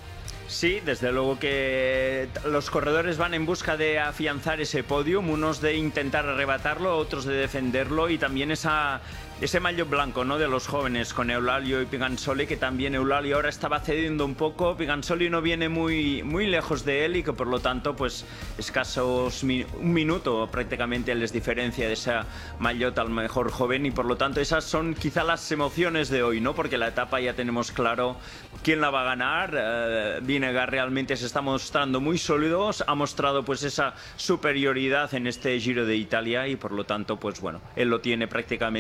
S10: Sí, desde luego que los corredores van en busca de afianzar ese podium, unos de intentar arrebatarlo, otros de defenderlo, y también esa, ese maillot blanco, ¿no?, de los jóvenes con Eulalio y Pigansoli, que también Eulalio ahora estaba cediendo un poco, Pigansoli no viene muy, muy lejos de él y que por lo tanto pues escasos mi, un minuto prácticamente les diferencia de esa maillot al mejor joven, y por lo tanto esas son quizá las emociones de hoy, ¿no?, porque la etapa ya tenemos claro quién la va a ganar. eh, Vingegaard realmente se está mostrando muy sólidos, ha mostrado pues esa superioridad en este Giro de Italia y por lo tanto pues bueno, él lo tiene prácticamente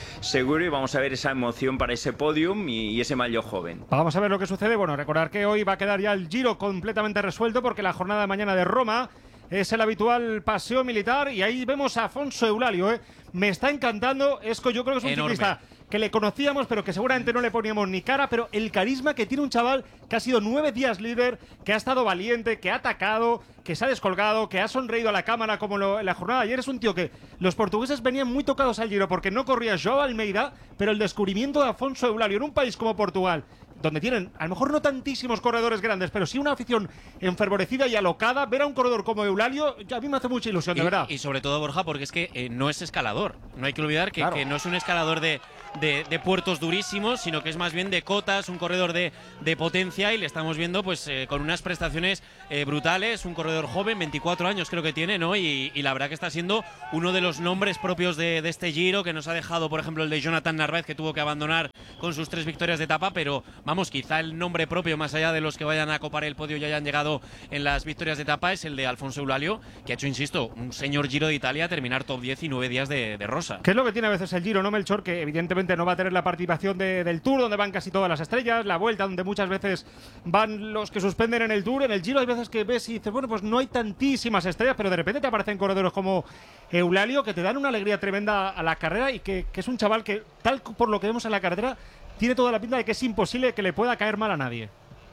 S10: seguro y vamos a ver esa emoción para ese podium y, y ese maillot joven.
S9: Vamos a ver lo que sucede. Bueno, recordar que hoy va a quedar ya el Giro completamente resuelto porque la jornada de mañana de Roma es el habitual paseo militar y ahí vemos a Afonso Eulalio, ¿eh? Me está encantando. Esco, yo creo que es un
S6: Enorme.
S9: ciclista que le conocíamos, pero que seguramente no le poníamos ni cara, pero el carisma que tiene un chaval que ha sido nueve días líder, que ha estado valiente, que ha atacado, que se ha descolgado, que ha sonreído a la cámara como lo, en la jornada de ayer. Es un tío que los portugueses venían muy tocados al Giro porque no corría Joao Almeida, pero el descubrimiento de Afonso Eulalio en un país como Portugal, donde tienen, a lo mejor no tantísimos corredores grandes, pero sí una afición enfervorecida y alocada, ver a un corredor como Eulalio, a mí me hace mucha ilusión, de
S6: y,
S9: verdad.
S6: Y sobre todo, Borja, porque es que eh, no es escalador. No hay que olvidar que,
S9: Claro.
S6: que no es un escalador de, de, de puertos durísimos, sino que es más bien de cotas, un corredor de, de potencia, y le estamos viendo pues eh, con unas prestaciones eh, brutales, un corredor joven, veinticuatro años creo que tiene, ¿no? Y, y la verdad que está siendo uno de los nombres propios de, de este Giro, que nos ha dejado, por ejemplo, el de Jonathan Narváez, que tuvo que abandonar con sus tres victorias de etapa, pero vamos, quizá el nombre propio, más allá de los que vayan a copar el podio y hayan llegado en las victorias de etapa, es el de Alfonso Eulalio, que ha hecho, insisto, un señor Giro de Italia, terminar top diez y nueve días de, de rosa.
S9: ¿Qué es lo que tiene a veces el Giro, no, Melchor? Que evidentemente no va a tener la participación de, del Tour, donde van casi todas las estrellas, la Vuelta, donde muchas veces van los que suspenden en el Tour. En el Giro hay veces que ves y dices, bueno, pues no hay tantísimas estrellas, pero de repente te aparecen corredores como Eulalio, que te dan una alegría tremenda a la carrera y que, que es un chaval que, tal por lo que vemos en la carretera, tiene toda la pinta de que es imposible que le pueda caer mal a nadie.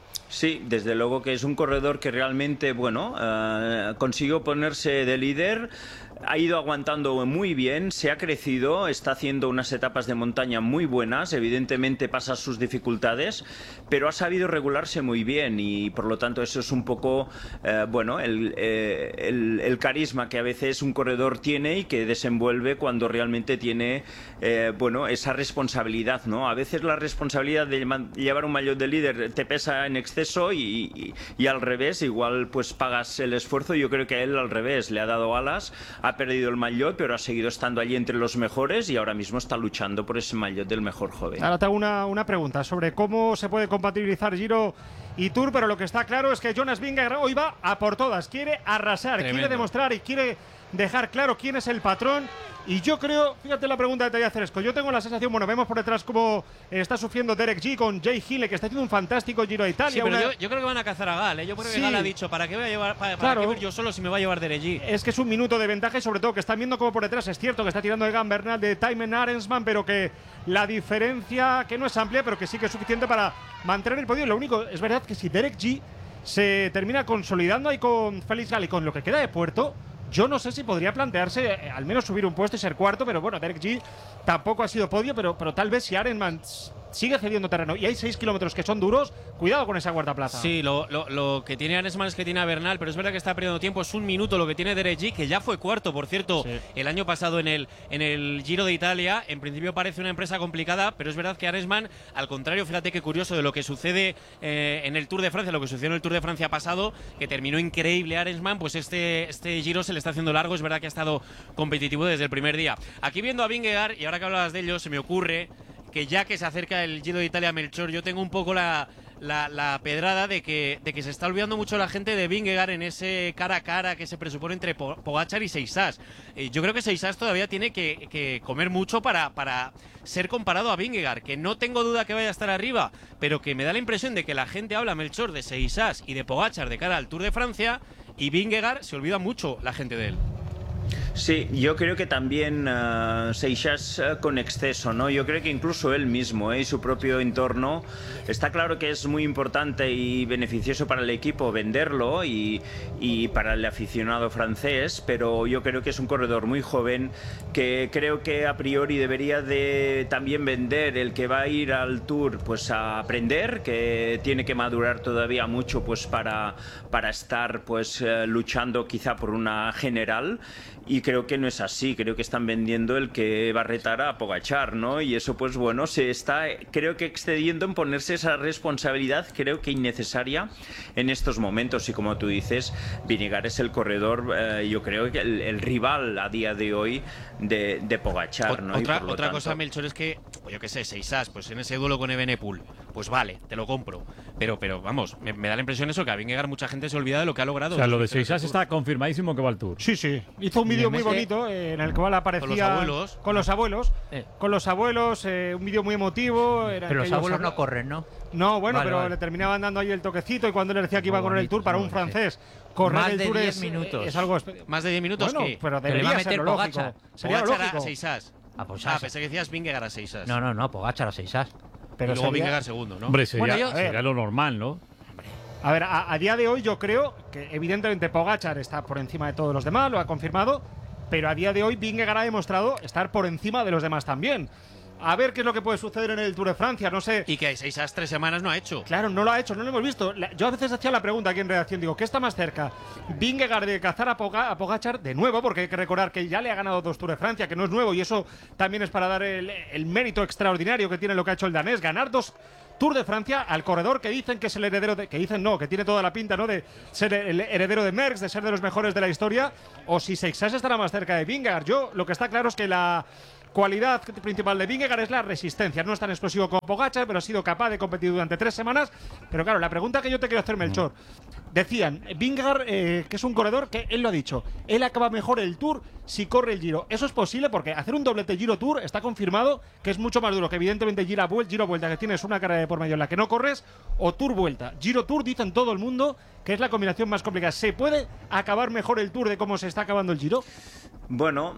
S10: Sí, desde luego que es un corredor que realmente, bueno, eh, consiguió ponerse de líder, ha ido aguantando muy bien, se ha crecido, está haciendo unas etapas de montaña muy buenas, evidentemente pasa sus dificultades, pero ha sabido regularse muy bien y por lo tanto eso es un poco, eh, bueno, el, eh, el, el carisma que a veces un corredor tiene y que desenvuelve cuando realmente tiene, eh, bueno, esa responsabilidad, ¿no? A veces la responsabilidad de llevar un maillot de líder te pesa en exceso y, y, y al revés, igual pues pagas el esfuerzo. Yo creo que a él al revés, le ha dado alas, ha perdido el maillot, pero ha seguido estando allí entre los mejores y ahora mismo está luchando por ese maillot del mejor joven.
S9: Ahora te hago una, una pregunta sobre cómo se puede compatibilizar Giro y Tour, pero lo que está claro es que Jonas Vingegaard hoy va a por todas, quiere arrasar,
S6: Tremendo.
S9: quiere demostrar y quiere dejar claro quién es el patrón. Y yo creo, fíjate la pregunta que te voy a hacer, Esco, yo tengo la sensación, bueno, vemos por detrás cómo está sufriendo Derek G con Jay Hille, que está haciendo un fantástico Giro de Italia.
S6: Sí, pero
S9: una...
S6: yo, yo creo que van a cazar a Gal, ¿eh? Yo creo
S9: Sí.
S6: que Gal ha dicho, ¿para qué voy a llevar, para, para
S9: Claro.
S6: qué voy yo solo si me va a llevar Derek G?
S9: Es que es un minuto de ventaja y sobre todo que están viendo como por detrás, es cierto que está tirando Egan Bernal de Thymen Arensman, pero que la diferencia, que no es amplia, pero que sí que es suficiente para mantener el podio. Lo único, es verdad que si Derek G se termina consolidando ahí con Félix Gal y con lo que queda de Puerto, yo no sé si podría plantearse eh, al menos subir un puesto y ser cuarto, pero bueno, Derek G tampoco ha sido podio, pero, pero tal vez si Arenman sigue cediendo terreno y hay seis kilómetros que son duros, cuidado con esa cuarta plaza.
S6: Sí, lo, lo, lo que tiene Arensman es que tiene a Bernal, pero es verdad que está perdiendo tiempo, es un minuto lo que tiene Derek G, que ya fue cuarto, por cierto,
S9: Sí.
S6: el año pasado en el, en el Giro de Italia. En principio parece una empresa complicada, pero es verdad que Arensman, al contrario, fíjate qué curioso de lo que sucede eh, en el Tour de Francia, lo que sucedió en el Tour de Francia pasado, que terminó increíble Arensman, pues este, este Giro se le está haciendo largo. Es verdad que ha estado competitivo desde el primer día. Aquí viendo a Vingegaard, y ahora que hablabas de ello, se me ocurre que ya que se acerca el Giro de Italia, Melchor, yo tengo un poco la, la, la pedrada de que, de que se está olvidando mucho la gente de Vingegaard en ese cara a cara que se presupone entre Pogačar y Seixas. Eh, yo creo que Seixas todavía tiene que, que comer mucho para, para ser comparado a Vingegaard, que no tengo duda que vaya a estar arriba, pero que me da la impresión de que la gente habla, Melchor, de Seixas y de Pogačar de cara al Tour de Francia, y Vingegaard se olvida mucho la gente de él.
S10: Sí, yo creo que también uh, Seixas uh, con exceso, ¿no? Yo creo que incluso él mismo ¿eh? y su propio entorno, está claro que es muy importante y beneficioso para el equipo venderlo y, y para el aficionado francés, pero yo creo que es un corredor muy joven que creo que a priori debería de también vender el que va a ir al Tour pues a aprender, que tiene que madurar todavía mucho pues para, para estar pues uh, luchando quizá por una general. Y creo que no es así, creo que están vendiendo el que va a retar a Pogačar, ¿no? Y eso, pues bueno, se está, creo que excediendo en ponerse esa responsabilidad, creo que innecesaria en estos momentos. Y como tú dices, Vingegaard es el corredor, eh, yo creo que el, el rival a día de hoy de, de Pogačar, ¿no?
S6: Otra,
S10: Y por lo
S6: otra
S10: tanto...
S6: cosa, Melchor, es que pues yo qué sé, seis as, pues en ese duelo con Evenepoel, pues vale, te lo compro. Pero, pero vamos, me, me da la impresión eso, que a Vingegaard mucha gente se olvida de lo que ha logrado.
S2: O sea, lo de seis as está confirmadísimo que va al Tour.
S9: Sí, sí. Hizo un vídeo muy bonito eh, en el cual aparecía...
S6: Con los abuelos.
S9: Con los abuelos. Eh. Con los abuelos, eh, un vídeo muy emotivo. Era
S11: pero los abuelos no corren, ¿no?
S9: No, bueno,
S11: vale,
S9: pero
S11: vale.
S9: le terminaban dando ahí el toquecito y cuando le decía que iba a correr el Tour para un francés. Correr
S11: más
S9: el
S11: de
S9: Tour
S11: diez
S9: es,
S11: minutos.
S9: es algo...
S6: ¿Más de diez minutos
S9: bueno,
S6: qué?
S9: pero
S11: le va a
S9: debería
S11: meter
S9: ser lo lógico.
S11: Pogačar.
S9: Sería
S6: Pogačar
S9: lógico.
S6: a seis as.
S11: Ah, pues
S6: ah, pensé que decías Vingegaard a seis as.
S11: No, no, no, Pogačar a seis as.
S9: Pero
S6: y luego
S9: sería...
S6: Vingegaard segundo, ¿no?
S2: Hombre, sería,
S9: bueno, yo,
S2: sería lo normal, ¿no?
S9: A ver, a, a día de hoy yo creo que evidentemente Pogačar está por encima de todos los demás, lo ha confirmado, pero a día de hoy Vingegaard ha demostrado estar por encima de los demás también. A ver qué es lo que puede suceder en el Tour de Francia, no sé.
S6: Y que seis as tres semanas no ha hecho.
S9: Claro, no lo ha hecho, no lo hemos visto. Yo a veces hacía la pregunta aquí en redacción, digo, ¿qué está más cerca? Vingegaard de cazar a, Poga, a Pogačar de nuevo, porque hay que recordar que ya le ha ganado dos Tours de Francia, que no es nuevo, y eso también es para dar el, el mérito extraordinario que tiene lo que ha hecho el danés, ganar dos Tour de Francia al corredor que dicen que es el heredero de, que dicen no, que tiene toda la pinta, ¿no?, de ser el heredero de Merckx, de ser de los mejores de la historia, o si Seixas estará más cerca de Vingegaard. Yo lo que está claro es que la cualidad principal de Vingegaard es la resistencia. No es tan explosivo como Pogačar, pero ha sido capaz de competir durante tres semanas. Pero claro, la pregunta que yo te quiero hacer, Melchor, decían, Vingegaard, eh, que es un corredor que él lo ha dicho, él acaba mejor el Tour si corre el Giro. Eso es posible porque hacer un doblete Giro-Tour está confirmado que es mucho más duro, que evidentemente Giro-Vuelta, que tienes una carrera de por medio en la que no corres, o Tour-Vuelta. Giro-Tour, dicen todo el mundo que es la combinación más complicada. ¿Se puede acabar mejor el Tour de cómo se está acabando el Giro?
S10: Bueno,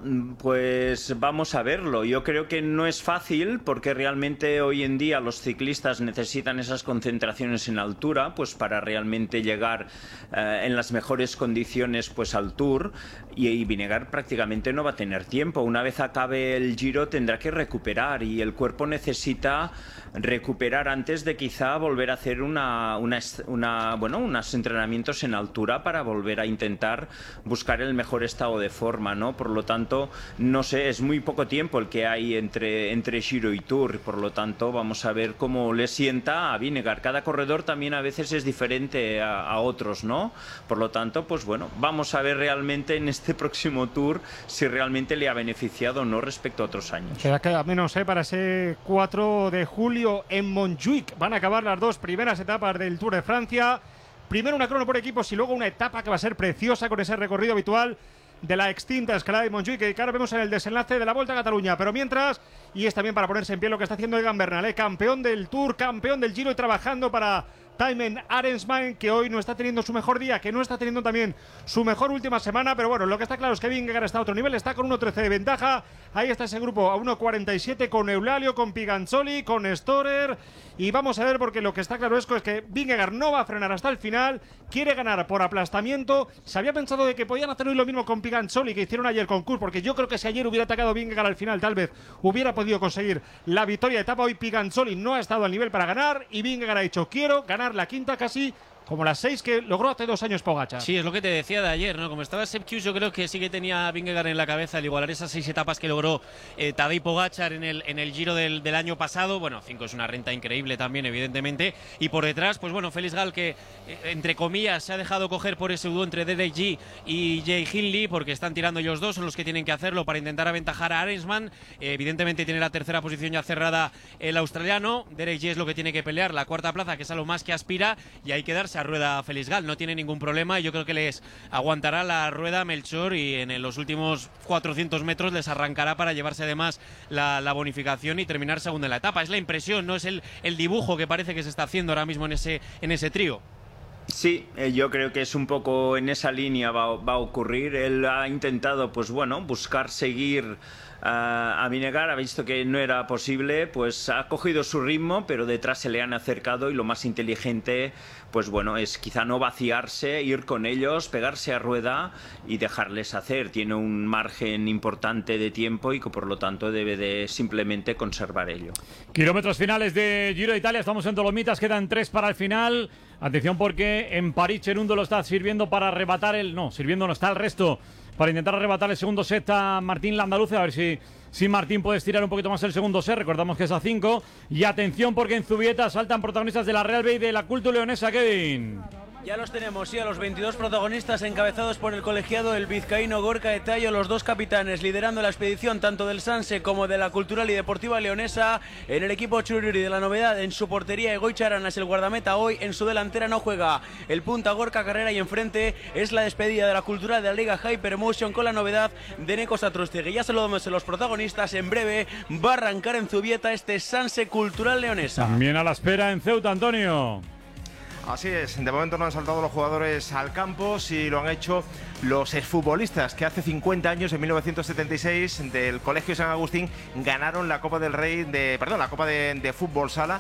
S10: pues vamos a verlo. Yo creo que no es fácil porque realmente hoy en día los ciclistas necesitan esas concentraciones en altura pues para realmente llegar eh, en las mejores condiciones pues al Tour, y, y Vingegaard prácticamente no va a tener tiempo. Una vez acabe el Giro tendrá que recuperar y el cuerpo necesita recuperar antes de quizá volver a hacer una, una, una, bueno, unos entrenamientos en altura para volver a intentar buscar el mejor estado de forma, ¿no? Por lo tanto, no sé, es muy poco tiempo el que hay entre, entre Giro y Tour, por lo tanto vamos a ver cómo le sienta a Vingegaard. Cada corredor también a veces es diferente a, a otros, ¿no? Por lo tanto, pues bueno, vamos a ver realmente en este próximo Tour si realmente le ha beneficiado o no respecto a otros años.
S9: Queda, queda menos, ¿eh? Para ese cuatro de julio en Montjuic van a acabar las dos primeras etapas del Tour de Francia. Primero una crono por equipos y luego una etapa que va a ser preciosa con ese recorrido habitual de la extinta escalada de Montjuic, que ahora vemos en el desenlace de la Volta a Cataluña. Pero mientras, y es también para ponerse en pie lo que está haciendo Egan Bernal, ¿eh? Campeón del Tour, campeón del Giro y trabajando para Thymen Arensman, que hoy no está teniendo su mejor día, que no está teniendo también su mejor última semana, pero bueno, lo que está claro es que Vingegaard está a otro nivel, está con uno trece de ventaja. Ahí está ese grupo a uno cuarenta y siete con Eulalio, con Piganzoli, con Storer. Y vamos a ver, porque lo que está claro es que Vingegaard no va a frenar hasta el final, quiere ganar por aplastamiento. Se había pensado de que podían hacer hoy lo mismo con Piganzoli que hicieron ayer con Kuss, porque yo creo que si ayer hubiera atacado Vingegaard al final, tal vez hubiera podido conseguir la victoria de etapa. Hoy Piganzoli no ha estado al nivel para ganar y Vingegaard ha dicho, quiero ganar la quinta casi como las seis que logró hace dos años Pogačar.
S6: Sí, es lo que te decía de ayer, ¿no? Como estaba Sepp Kuss, yo creo que sí que tenía Vingegaard en la cabeza el igualar esas seis etapas que logró eh, Tadej Pogačar en el, en el Giro del, del año pasado. Bueno, cinco es una renta increíble también, evidentemente. Y por detrás, pues bueno, Felix Gall, que eh, entre comillas se ha dejado coger por ese dúo entre Derek Yee y Jay Hindley, porque están tirando ellos dos, son los que tienen que hacerlo para intentar aventajar a Arensman. Eh, evidentemente tiene la tercera posición ya cerrada el australiano. Derek Yee es lo que tiene que pelear, la cuarta plaza, que es a lo más que aspira, y hay que darse a rueda Felix Gall. No tiene ningún problema y yo creo que les aguantará la rueda Melchor y en los últimos cuatrocientos metros les arrancará para llevarse además la, la bonificación y terminar segundo en la etapa. Es la impresión, no es el, el dibujo que parece que se está haciendo ahora mismo en ese, en ese trío.
S10: Sí, eh, yo creo que es un poco en esa línea va, va a ocurrir. Él ha intentado, pues bueno, buscar seguir uh, a Vingegaard, ha visto que no era posible, pues ha cogido su ritmo, pero detrás se le han acercado y lo más inteligente, pues bueno, es quizá no vaciarse, ir con ellos, pegarse a rueda y dejarles hacer. Tiene un margen importante de tiempo y que por lo tanto debe de simplemente conservar ello.
S2: Kilómetros finales de Giro de Italia, estamos en Dolomitas, quedan tres para el final. Atención porque en París Cherundo lo está sirviendo para arrebatar el... No, sirviendo no está el resto para intentar arrebatar el segundo set a Martín Landaluce. A ver si, si Martín puede estirar un poquito más el segundo set. Recordamos que es a cinco. Y atención porque en Zubieta saltan protagonistas de la Real B y de la Culto Leonesa, Kevin.
S16: Ya los tenemos, sí, a los veintidós protagonistas encabezados por el colegiado el vizcaíno Gorka Etayo, los dos capitanes liderando la expedición tanto del Sanse como de la Cultural y Deportiva Leonesa. En el equipo Txuri-Urduri de la novedad, en su portería Egoitz Arana es el guardameta hoy, en su delantera no juega el punta Gorka Carrera y enfrente es la despedida de la Cultural de la Liga Hypermotion con la novedad de Neko Satrustegui. Ya saludamos a los protagonistas, en breve va a arrancar en Zubieta este Sanse Cultural Leonesa.
S2: También a la espera en Ceuta, Antonio.
S17: Así es, de momento no han saltado los jugadores al campo, sí lo han hecho los exfutbolistas que hace cincuenta años, en mil novecientos setenta y seis, del Colegio San Agustín, ganaron la Copa del Rey, de, perdón, la Copa de, de Fútbol Sala,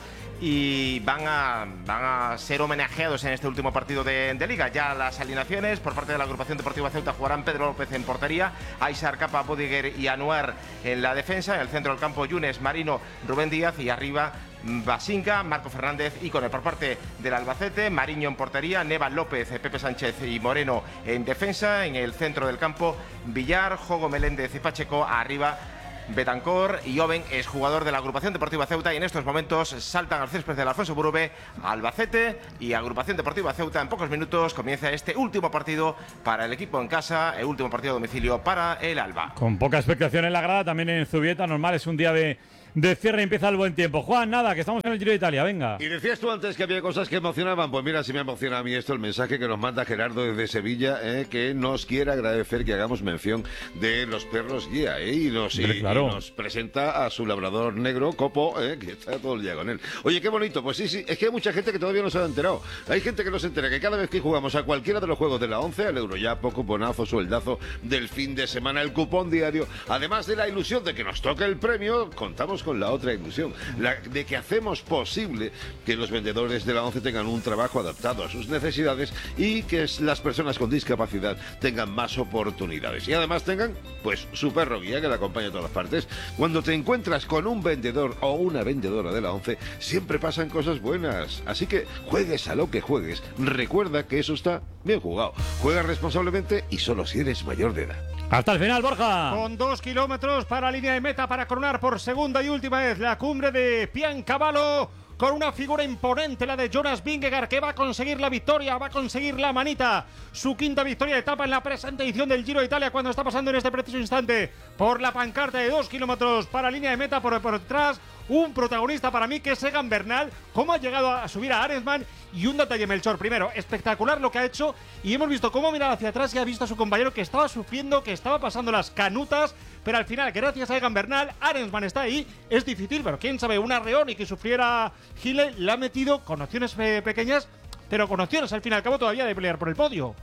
S17: y van a, van a ser homenajeados en este último partido de, de Liga. Ya las alineaciones por parte de la agrupación deportiva Ceuta: jugarán Pedro López en portería, Aisar Capa, Bodiguer y Anuar en la defensa, en el centro del campo Yunes, Marino, Rubén Díaz, y arriba Basinca, Marco Fernández y con el por parte del Albacete, Mariño en portería, Neva López, Pepe Sánchez y Moreno en defensa, en el centro del campo Villar, Jogo Meléndez y Pacheco, arriba Betancor y Oben es jugador de la agrupación deportiva Ceuta, y en estos momentos saltan al césped del Alfonso Burube, Albacete y agrupación deportiva Ceuta. En pocos minutos comienza este último partido para el equipo en casa, el último partido a domicilio para el Alba.
S2: Con poca expectación en la grada, también en Zubieta, normal, es un día de de cierre y empieza el buen tiempo. Juan, nada, que estamos en el Giro de Italia, venga.
S12: Y decías tú antes que había cosas que emocionaban. Pues mira, si me emociona a mí esto, el mensaje que nos manda Gerardo desde Sevilla, eh, que nos quiere agradecer que hagamos mención de los perros guía, eh, y, nos, y, claro. y nos presenta a su labrador negro, Copo, eh, que está todo el día con él. Oye, qué bonito, pues sí, sí, es que hay mucha gente que todavía no se ha enterado. Hay gente que no se entera que cada vez que jugamos a cualquiera de los juegos de la once, al Euroyapo, cuponazo, sueldazo del fin de semana, el cupón diario, además de la ilusión de que nos toque el premio, contamos con la otra ilusión, la de que hacemos posible que los vendedores de la once tengan un trabajo adaptado a sus necesidades y que las personas con discapacidad tengan más oportunidades y además tengan, pues, su perro guía que la acompaña a todas partes. Cuando te encuentras con un vendedor o una vendedora de la once, siempre pasan cosas buenas. Así que juegues a lo que juegues, recuerda que eso está bien jugado. Juega responsablemente y solo si eres mayor de edad.
S2: Hasta el final, Borja.
S9: Con dos kilómetros para la línea de meta para coronar por segunda y última vez la cumbre de Piancavallo, con una figura imponente, la de Jonas Vingegaard, que va a conseguir la victoria, va a conseguir la manita, su quinta victoria de etapa en la presente edición del Giro de Italia, cuando está pasando en este preciso instante por la pancarta de dos kilómetros para la línea de meta, por, por detrás un protagonista para mí que es Egan Bernal. Cómo ha llegado a subir a Arensman, y un detalle, Melchor, primero, espectacular lo que ha hecho, y hemos visto cómo mirar hacia atrás y ha visto a su compañero que estaba sufriendo, que estaba pasando las canutas, pero al final, gracias a Egan Bernal, Arensman está ahí. Es difícil, pero quién sabe, un arreón y que sufriera Gile le ha metido con opciones pe pequeñas, pero con opciones al fin y al cabo todavía de pelear por el podio.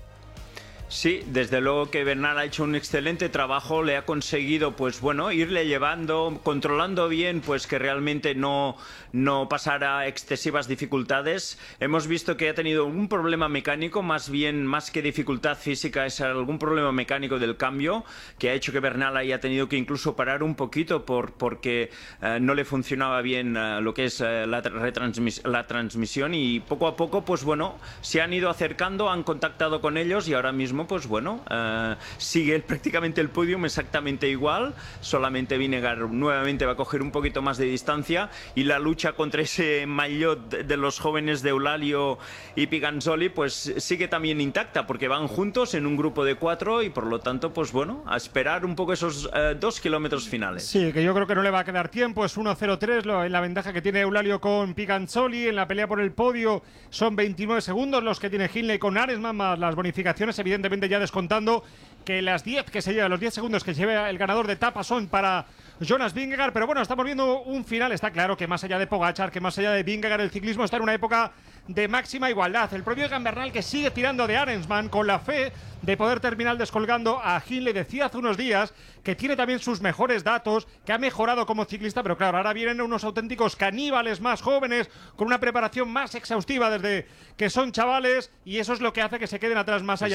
S10: Sí, desde luego que Bernal ha hecho un excelente trabajo, le ha conseguido, pues bueno, irle llevando, controlando bien, pues que realmente no, no pasara excesivas dificultades. Hemos visto que ha tenido un problema mecánico, más bien, más que dificultad física, es algún problema mecánico del cambio, que ha hecho que Bernal haya tenido que incluso parar un poquito por, porque eh, no le funcionaba bien eh, lo que es eh, la, retransmis la transmisión, y poco a poco, pues bueno, se han ido acercando, han contactado con ellos, y ahora mismo pues bueno, uh, sigue prácticamente el podium exactamente igual, solamente Vingegaard nuevamente va a coger un poquito más de distancia, y la lucha contra ese maillot de los jóvenes de Eulalio y Piganzoli pues sigue también intacta, porque van juntos en un grupo de cuatro, y por lo tanto pues bueno, a esperar un poco esos uh, dos kilómetros finales.
S9: Sí, que yo creo que no le va a quedar tiempo, es uno cero tres en la ventaja que tiene Eulalio con Piganzoli. En la pelea por el podio son veintinueve segundos los que tiene Hindley con Arensman, más las bonificaciones, evidentemente ya descontando que las diez que se lleva, los diez segundos que se lleva el ganador de etapa son para Jonas Vingegaard. Pero bueno, estamos viendo un final, está claro que más allá de Pogačar, que más allá de Vingegaard, el ciclismo está en una época de máxima igualdad. El propio Egan Bernal, que sigue tirando de Arensman con la fe de poder terminar descolgando a Hindley. Decía hace unos días que tiene también sus mejores datos, que ha mejorado como ciclista, pero claro, ahora vienen unos auténticos caníbales más jóvenes, con una preparación más exhaustiva desde que son chavales, y eso es lo que hace que se queden atrás, más allá de que en el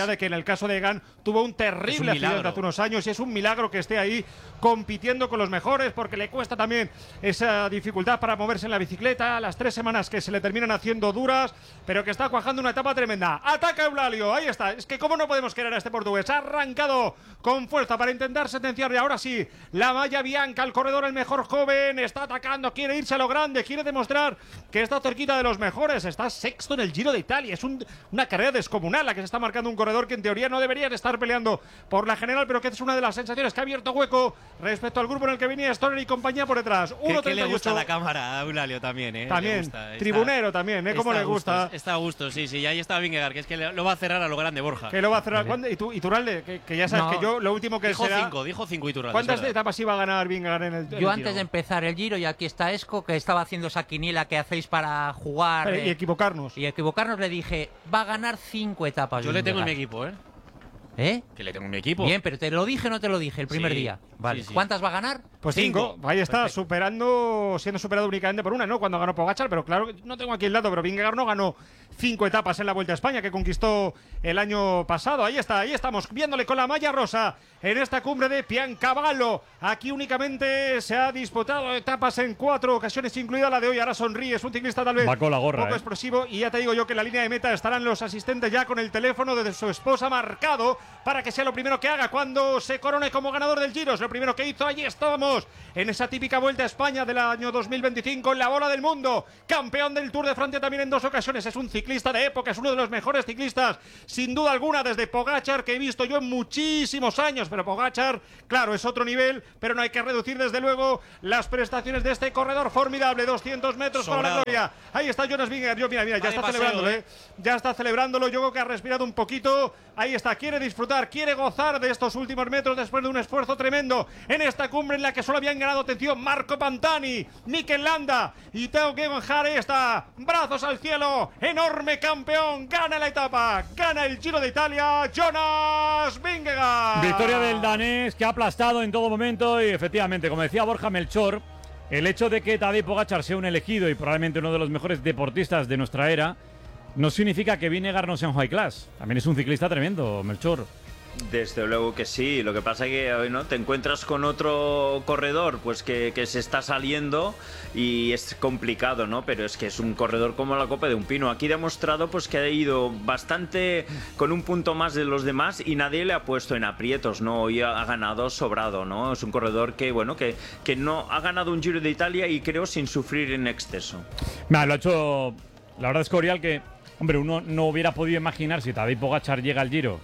S9: el caso de Egan tuvo un terrible un accidente hace unos años y es un milagro que esté ahí compitiendo con los mejores, porque le cuesta también esa dificultad para moverse en la bicicleta, las tres semanas que se le terminan haciendo duras, pero que está cuajando una etapa tremenda. Ataca Eulalio, ahí está. Es que cómo no podemos querer a este portugués. Ha arrancado con fuerza para intentar sentenciar y ahora sí, la malla bianca, el corredor el mejor joven, está atacando, quiere irse a lo grande, quiere demostrar que está cerquita de los mejores, está sexto en el Giro de Italia. Es un, una carrera descomunal la que se está marcando un corredor que en teoría no debería estar peleando por la general, pero que es una de las sensaciones que ha abierto hueco respecto al grupo en el que venía Stoner y compañía por detrás.
S6: Que, que le gusta la cámara a Eulalio también, ¿eh?
S9: También,
S6: gusta,
S9: tribunero está, también, ¿eh? Cómo le gusta.
S6: Gusto, está a gusto, sí, sí. Y ahí está Vingegaard, que es que lo va a cerrar a lo grande, Borja.
S9: Que lo va a cerrar. ¿Cuándo? ¿Y tú, y Turalde? Que, que ya sabes no. que yo lo último que
S6: dijo
S9: será...
S6: cinco, dijo cinco y Turalde.
S9: ¿Cuántas etapas iba a ganar Vingegaard en el, en el
S11: Yo antes de empezar el Giro, y aquí está Esco, que estaba haciendo esa quiniela que hacéis para jugar...
S9: Pero, eh, y equivocarnos.
S11: Y equivocarnos, le dije, va a ganar cinco etapas.
S6: Yo le tengo en mi equipo, ¿eh?
S11: ¿Eh?
S6: Que le tengo en mi equipo.
S11: Bien, pero ¿te lo dije o no te lo dije el primer
S6: sí,
S11: día? Vale.
S6: Sí, sí.
S11: ¿Cuántas va a ganar?
S9: Pues cinco. cinco. Ahí está, perfecto. superando, siendo superado únicamente por una, ¿no? Cuando ganó Pogačar, pero claro, no tengo aquí el dato, pero Vingegaard no ganó cinco etapas en la Vuelta a España que conquistó el año pasado. Ahí está, ahí estamos, viéndole con la malla rosa en esta cumbre de Piancavallo. Aquí únicamente se ha disputado etapas en cuatro ocasiones, incluida la de hoy. Ahora sonríe, es un ciclista tal vez
S2: Va con la gorra,
S9: poco
S2: eh.
S9: explosivo. Y ya te digo yo que en la línea de meta estarán los asistentes ya con el teléfono de su esposa marcado para que sea lo primero que haga cuando se corone como ganador del Giro. Es lo primero que hizo. Allí estábamos en esa típica Vuelta a España del año dos mil veinticinco en la bola del mundo. Campeón del Tour de Francia también en dos ocasiones. Es un ciclista de época, es uno de los mejores ciclistas, sin duda alguna, desde Pogačar, que he visto yo en muchísimos años. Pero Pogačar, claro, es otro nivel, pero no hay que reducir desde luego las prestaciones de este corredor formidable. doscientos metros para la gloria. Ahí está Jonas Vingegaard. Yo, mira, mira, ya está
S6: paseo,
S9: celebrándolo,
S6: ¿eh?
S9: ¿eh? Ya está celebrándolo. Yo creo que ha respirado un poquito. Ahí está, quiere disfrutar, quiere gozar de estos últimos metros después de un esfuerzo tremendo en esta cumbre en la que solo habían ganado, atención, Marco Pantani, Mikel Landa y Tao Geoghegan. Está, brazos al cielo, enorme campeón, gana la etapa, gana el Giro de Italia, Jonas Vingegaard.
S2: Victoria del danés, que ha aplastado en todo momento y efectivamente, como decía Borja Melchor, el hecho de que Tadej Pogačar sea un elegido y probablemente uno de los mejores deportistas de nuestra era no significa que Vingegaard no sea un high class. También es un ciclista tremendo, Melchor.
S10: Desde luego que sí, lo que pasa es que ¿no? te encuentras con otro corredor pues que, que se está saliendo y es complicado, ¿no? Pero es que es un corredor como la copa de un pino. Aquí ha demostrado pues que ha ido bastante con un punto más de los demás y nadie le ha puesto en aprietos, ¿no? Hoy ha, ha ganado sobrado, ¿no? Es un corredor que, bueno, que, que no ha ganado un Giro de Italia y creo sin sufrir en exceso.
S2: Nah, lo ha hecho, la verdad es que Oriol, que, hombre, uno no hubiera podido imaginar si Tadej Pogačar llega al Giro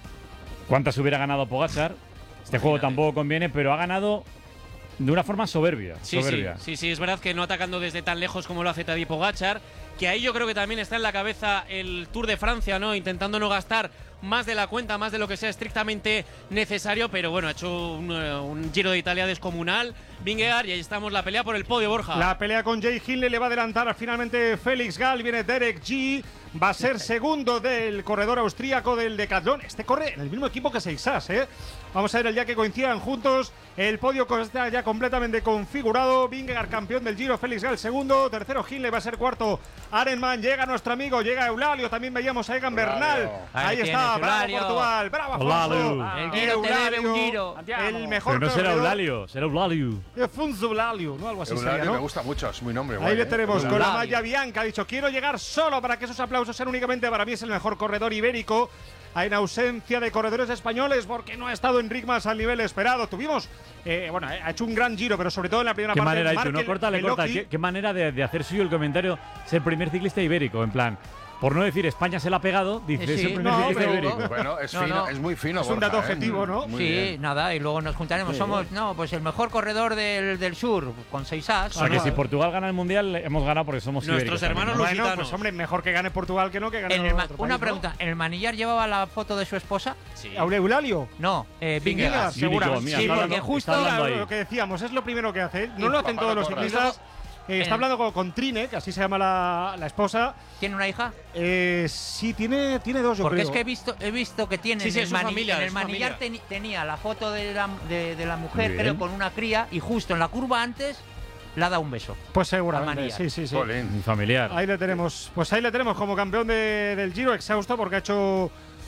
S2: cuántas hubiera ganado Pogačar. Este juego tampoco conviene, pero ha ganado de una forma soberbia.
S6: Sí,
S2: soberbia.
S6: sí, sí, sí, es verdad que no atacando desde tan lejos como lo hace Tadej Pogačar, que ahí yo creo que también está en la cabeza el Tour de Francia, ¿no? Intentando no gastar más de la cuenta, más de lo que sea estrictamente necesario, pero bueno, ha hecho un, un Giro de Italia descomunal, Vingegaard, y ahí estamos, la pelea por el podio, Borja.
S9: La pelea con Jay Hindley, le va a adelantar finalmente Félix Gall, viene Derek G, va a ser segundo del corredor austríaco del Decathlon. Este corre en el mismo equipo que Seixas, ¿eh? Vamos a ver el día que coincidan juntos. El podio está ya completamente configurado. Vingegaard campeón del Giro, Félix Gall segundo, tercero Hindley, va a ser cuarto Arenman, llega nuestro amigo, llega Eulalio, también veíamos a Egan Bernal. Ahí, ahí está, bravo Portugal, bravo Afonso.
S11: El Giro te debe un Giro.
S9: El mejor.
S2: Pero no será Eulalio, será Eulalio.
S9: Afonso Eulalio, ¿no? Algo así
S7: Eulalio
S9: sería, ¿no?
S7: Me gusta mucho, es muy nombre.
S9: Ahí
S7: guay,
S9: le
S7: ¿eh?
S9: tenemos
S7: Eulalio.
S9: con la malla bianca. Ha dicho, quiero llegar solo para que esos aplausos sean únicamente para mí. Es el mejor corredor ibérico en ausencia de corredores españoles porque no ha estado en ritmos al nivel esperado. Tuvimos, eh, bueno, ha hecho un gran Giro, pero sobre todo en la primera
S2: ¿Qué
S9: parte.
S2: manera, tú, no corta, le corta. ¿Qué, ¿Qué manera de, de hacer suyo el comentario? Ser el primer ciclista ibérico, en plan, por no decir España se la ha pegado, dice
S11: Sí,
S2: es el primer
S11: no,
S2: ciclista
S11: pero-
S2: ibérico.
S7: Bueno, es,
S11: No,
S7: fino,
S11: no.
S7: es muy fino.
S9: Es un
S7: Borja,
S9: dato
S7: ¿eh?
S9: objetivo, ¿no?
S7: Muy
S11: Sí,
S7: bien.
S11: nada, y luego nos juntaremos.
S9: Sí.
S11: Somos, no, pues el mejor corredor del, del sur, con seis as.
S2: O sea que
S11: ¿no?
S2: si Portugal gana el Mundial, hemos ganado porque somos
S6: Nuestros
S2: ibéricos
S6: hermanos
S2: también, ¿no?
S9: Bueno, pues hombre, mejor que gane Portugal que no que gane
S11: En el ma-
S9: otro
S11: una
S9: país,
S11: pregunta, ¿en el manillar llevaba la foto de su esposa?
S6: Sí.
S9: ¿no? ¿Eulalio?
S11: No, eh,
S9: Vingegaard,
S11: Vingegaard.
S9: seguramente.
S2: mira,
S11: Sí,
S2: está
S11: porque
S2: hablando-
S11: justo
S2: está hablando
S9: Claro,
S2: ahí.
S9: lo que decíamos, es lo primero que hace. No
S11: Y
S9: lo hacen todos los
S7: Papá,
S9: ciclistas. Eh, está
S11: en-
S9: hablando con, con Trine, que así se llama la, la esposa.
S11: ¿Tiene una hija?
S9: Eh, sí, tiene, tiene dos, yo
S11: Porque
S9: creo.
S11: es que he visto, he visto que tiene
S6: Sí,
S11: en
S6: sí,
S11: el,
S6: es su
S11: mani-
S6: familia,
S11: en
S6: es
S11: el
S6: su
S11: manillar
S6: familia.
S11: teni- tenía la foto de la, de, de la
S2: Muy
S11: mujer,
S2: bien.
S11: pero con una cría, y justo en la curva antes le ha dado un beso.
S9: Pues seguramente,
S11: Manillar.
S9: sí, sí, sí.
S7: Jolín.
S2: Mi familiar.
S9: Ahí le tenemos, pues ahí le tenemos como campeón de- del Giro, exhausto porque ha hecho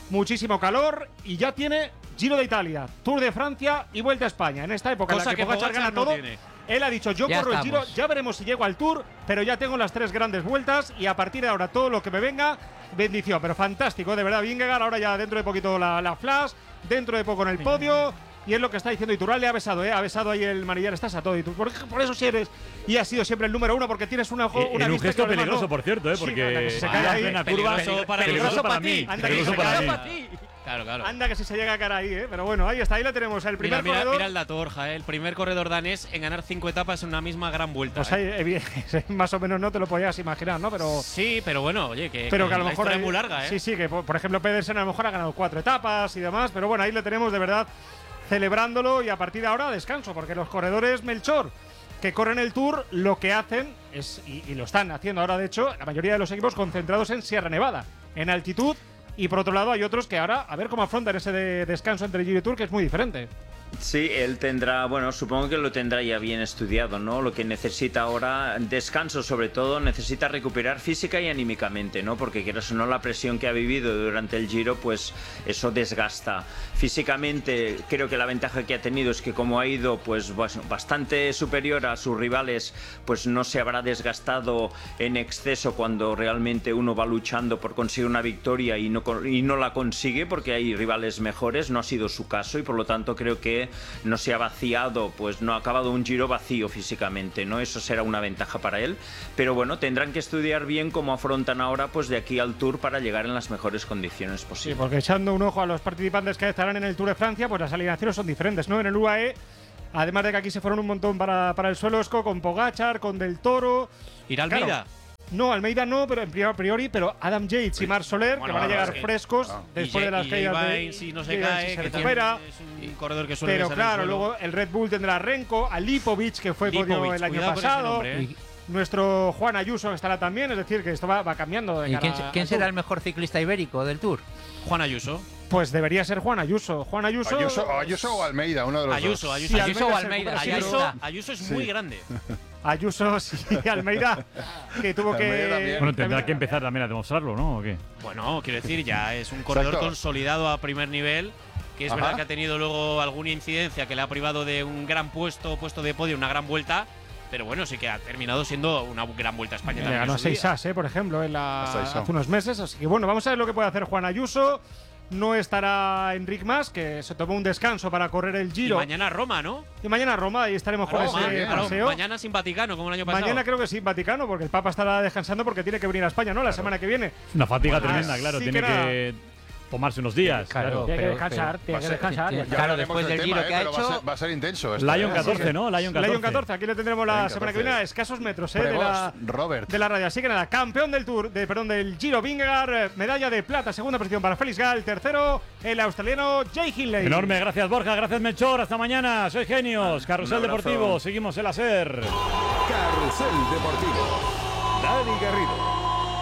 S9: muchísimo calor y ya tiene Giro de Italia, Tour de Francia y Vuelta a España. En esta época
S6: Cosa
S9: en la que,
S6: que
S9: Pogačar gana
S6: Pogačar no
S9: todo,
S6: tiene.
S9: él ha dicho, yo
S11: Ya
S9: corro
S11: estamos.
S9: el Giro, ya veremos si llego al Tour, pero ya tengo las tres grandes vueltas y a partir de ahora todo lo que me venga, bendición. Pero fantástico, de verdad, Vingegaard, ahora ya dentro de poquito la, la flash, dentro de poco en el podio. Y es lo que está diciendo Iturralde, ha besado, ¿eh? Ha besado ahí el manillar, estás a todo. Y tú, por, por eso sí eres, y has sido siempre el número uno, porque tienes una,
S2: Eh,
S9: una
S2: en un
S9: vista
S2: gesto
S9: que los demás
S2: peligroso,
S9: no.
S2: por cierto, ¿eh?
S9: Sí,
S2: Porque
S9: anda, que si se
S2: ah,
S9: cae ahí,
S2: en plena curva,
S6: peligroso para-
S2: peligroso para
S6: ti.
S2: mí,
S9: Anda, que
S2: peligroso
S9: se
S2: para
S9: cae
S2: mí.
S9: para ti.
S6: Claro, claro.
S9: Anda que si se llega a caer ahí, ¿eh? Pero bueno, ahí está, ahí la tenemos. El primer
S6: Mira, mira,
S9: corredor.
S6: mira el dato, Borja, ¿eh? El primer corredor danés en ganar cinco etapas en una misma gran vuelta.
S9: Pues
S6: ¿eh?
S9: ahí, eh, más o menos no te lo podías imaginar, ¿no? Pero
S6: Sí, pero bueno, oye, que,
S9: pero que a lo
S6: la
S9: mejor
S6: historia
S9: hay-
S6: es muy larga, ¿eh?
S9: Sí, sí, que por, por ejemplo Pedersen a lo mejor ha ganado cuatro etapas y demás, pero bueno, ahí le tenemos de verdad celebrándolo y a partir de ahora descanso, porque los corredores Melchor que corren el Tour lo que hacen es, y, y lo están haciendo ahora de hecho, la mayoría de los equipos concentrados en Sierra Nevada, en altitud, y por otro lado hay otros que ahora a ver cómo afrontan ese de- descanso entre Giro y Tour, que es muy diferente.
S10: Sí, él tendrá, bueno, supongo que lo tendrá ya bien estudiado, ¿no? Lo que necesita ahora, descanso sobre todo, necesita recuperar física y anímicamente, ¿no? Porque quieras o no, la presión que ha vivido durante el Giro, pues eso desgasta. Físicamente, creo que la ventaja que ha tenido es que como ha ido, pues bastante superior a sus rivales, pues no se habrá desgastado en exceso cuando realmente uno va luchando por conseguir una victoria y no, y no la consigue porque hay rivales mejores. No ha sido su caso y por lo tanto creo que no se ha vaciado, pues no ha acabado un Giro vacío físicamente, ¿no? Eso será una ventaja para él, pero bueno, tendrán que estudiar bien cómo afrontan ahora, pues de aquí al Tour para llegar en las mejores condiciones
S9: Sí,
S10: posibles.
S9: porque echando un ojo a los participantes que estarán en el Tour de Francia, pues las alineaciones son diferentes, ¿no? En el U A E, además de que aquí se fueron un montón para, para el suelo esco, con Pogačar, con Del Toro.
S6: ¿Ir a Almeida?
S9: Claro, no, Almeida no, pero en priori, a priori, pero Adam Yates y Marc Soler,
S6: Bueno,
S9: que van a
S6: no,
S9: llegar
S6: es que-
S9: frescos
S6: no.
S9: después
S6: Y
S9: de las
S6: J-
S9: caídas
S6: J-
S9: de
S6: Vines, si no se
S9: J-
S6: cae,
S9: si se
S6: que
S9: recupera.
S6: es un corredor que suele
S9: Pero
S6: besar el
S9: claro,
S6: suelo.
S9: luego el Red Bull tendrá a Renko, a Lipovic, que fue podio
S6: Lipovic,
S9: el año
S6: cuidado con ese
S9: pasado.
S6: nombre, ¿eh?
S9: Nuestro Juan Ayuso estará también, es decir, que esto va, va cambiando. De
S11: ¿Y
S9: cara
S11: quién,
S9: a-
S11: quién
S9: al
S11: será
S9: Tour.
S11: el mejor ciclista ibérico del Tour?
S6: Juan Ayuso.
S9: Pues debería ser Juan Ayuso. Juan Ayuso.
S7: Ayuso, Ayuso o Almeida, uno de los
S6: Ayuso,
S7: dos.
S6: Ayuso,
S9: Sí,
S6: Ayuso,
S9: Almeida
S6: o
S9: es el
S6: Almeida.
S9: puto
S6: Ayuso,
S9: ciclista.
S6: Ayuso es
S7: Sí.
S6: muy grande.
S9: Ayuso, sí, Almeida, que tuvo
S7: Almeida
S9: que.
S7: también.
S2: Bueno, tendrá que empezar también a demostrarlo, ¿no? ¿O qué?
S6: Bueno, quiero decir, ya es un corredor
S7: Exacto.
S6: consolidado a primer nivel, que es
S7: Ajá.
S6: verdad que ha tenido luego alguna incidencia que le ha privado de un gran puesto, puesto de podio, una gran vuelta, pero bueno, sí que ha terminado siendo una gran vuelta a España.
S9: Le
S6: también
S9: ganó
S6: en
S9: a
S6: su
S9: seis
S6: día.
S9: as, eh, por ejemplo, en la,
S7: A seis as.
S9: hace unos meses. Así que bueno, vamos a ver lo que puede hacer Juan Ayuso. No estará Enric Mas, que se tomó un descanso para correr el
S6: Y
S9: Giro.
S6: mañana Roma, ¿no?
S9: Y mañana Roma, y estaremos con
S6: Roma,
S9: ese
S6: claro,
S9: paseo.
S6: mañana sin Vaticano, como el año pasado.
S9: Mañana creo que sí, Vaticano, porque el Papa estará descansando porque tiene que venir a España, ¿no? La semana que viene.
S2: Es una fatiga
S9: Bueno,
S2: tremenda,
S9: así
S2: claro.
S9: que
S2: Tiene
S9: nada.
S2: que tomarse unos días.
S11: Claro,
S9: Tiene que
S11: pero-
S9: descansar,
S11: pero-
S9: tiene que descansar.
S11: sí,
S9: Ya
S11: claro,
S7: hablaremos
S11: después del
S7: tema,
S11: Giro
S7: eh,
S11: que ha
S7: pero Va a,
S11: hecho.
S7: ser, va a ser intenso. esto,
S2: Lion
S7: ¿eh?
S2: catorce, ¿no? Lion catorce.
S9: Lion catorce, aquí le tendremos la
S7: Lion
S9: semana que
S7: catorce.
S9: viene a escasos metros, ¿eh? De
S7: Pruebos,
S9: la,
S7: Robert.
S9: de la radio. Así que nada, campeón del Tour, de, perdón, del Giro Vingegaard, eh, medalla de plata, segunda posición para Félix Gall, tercero el australiano Jay Hindley.
S2: Enorme, gracias Borja, gracias Melchor, hasta mañana, sois genios. Carrusel
S10: Un abrazo.
S2: Deportivo, seguimos el hacer.
S18: Carrusel Deportivo. Dani Garrido.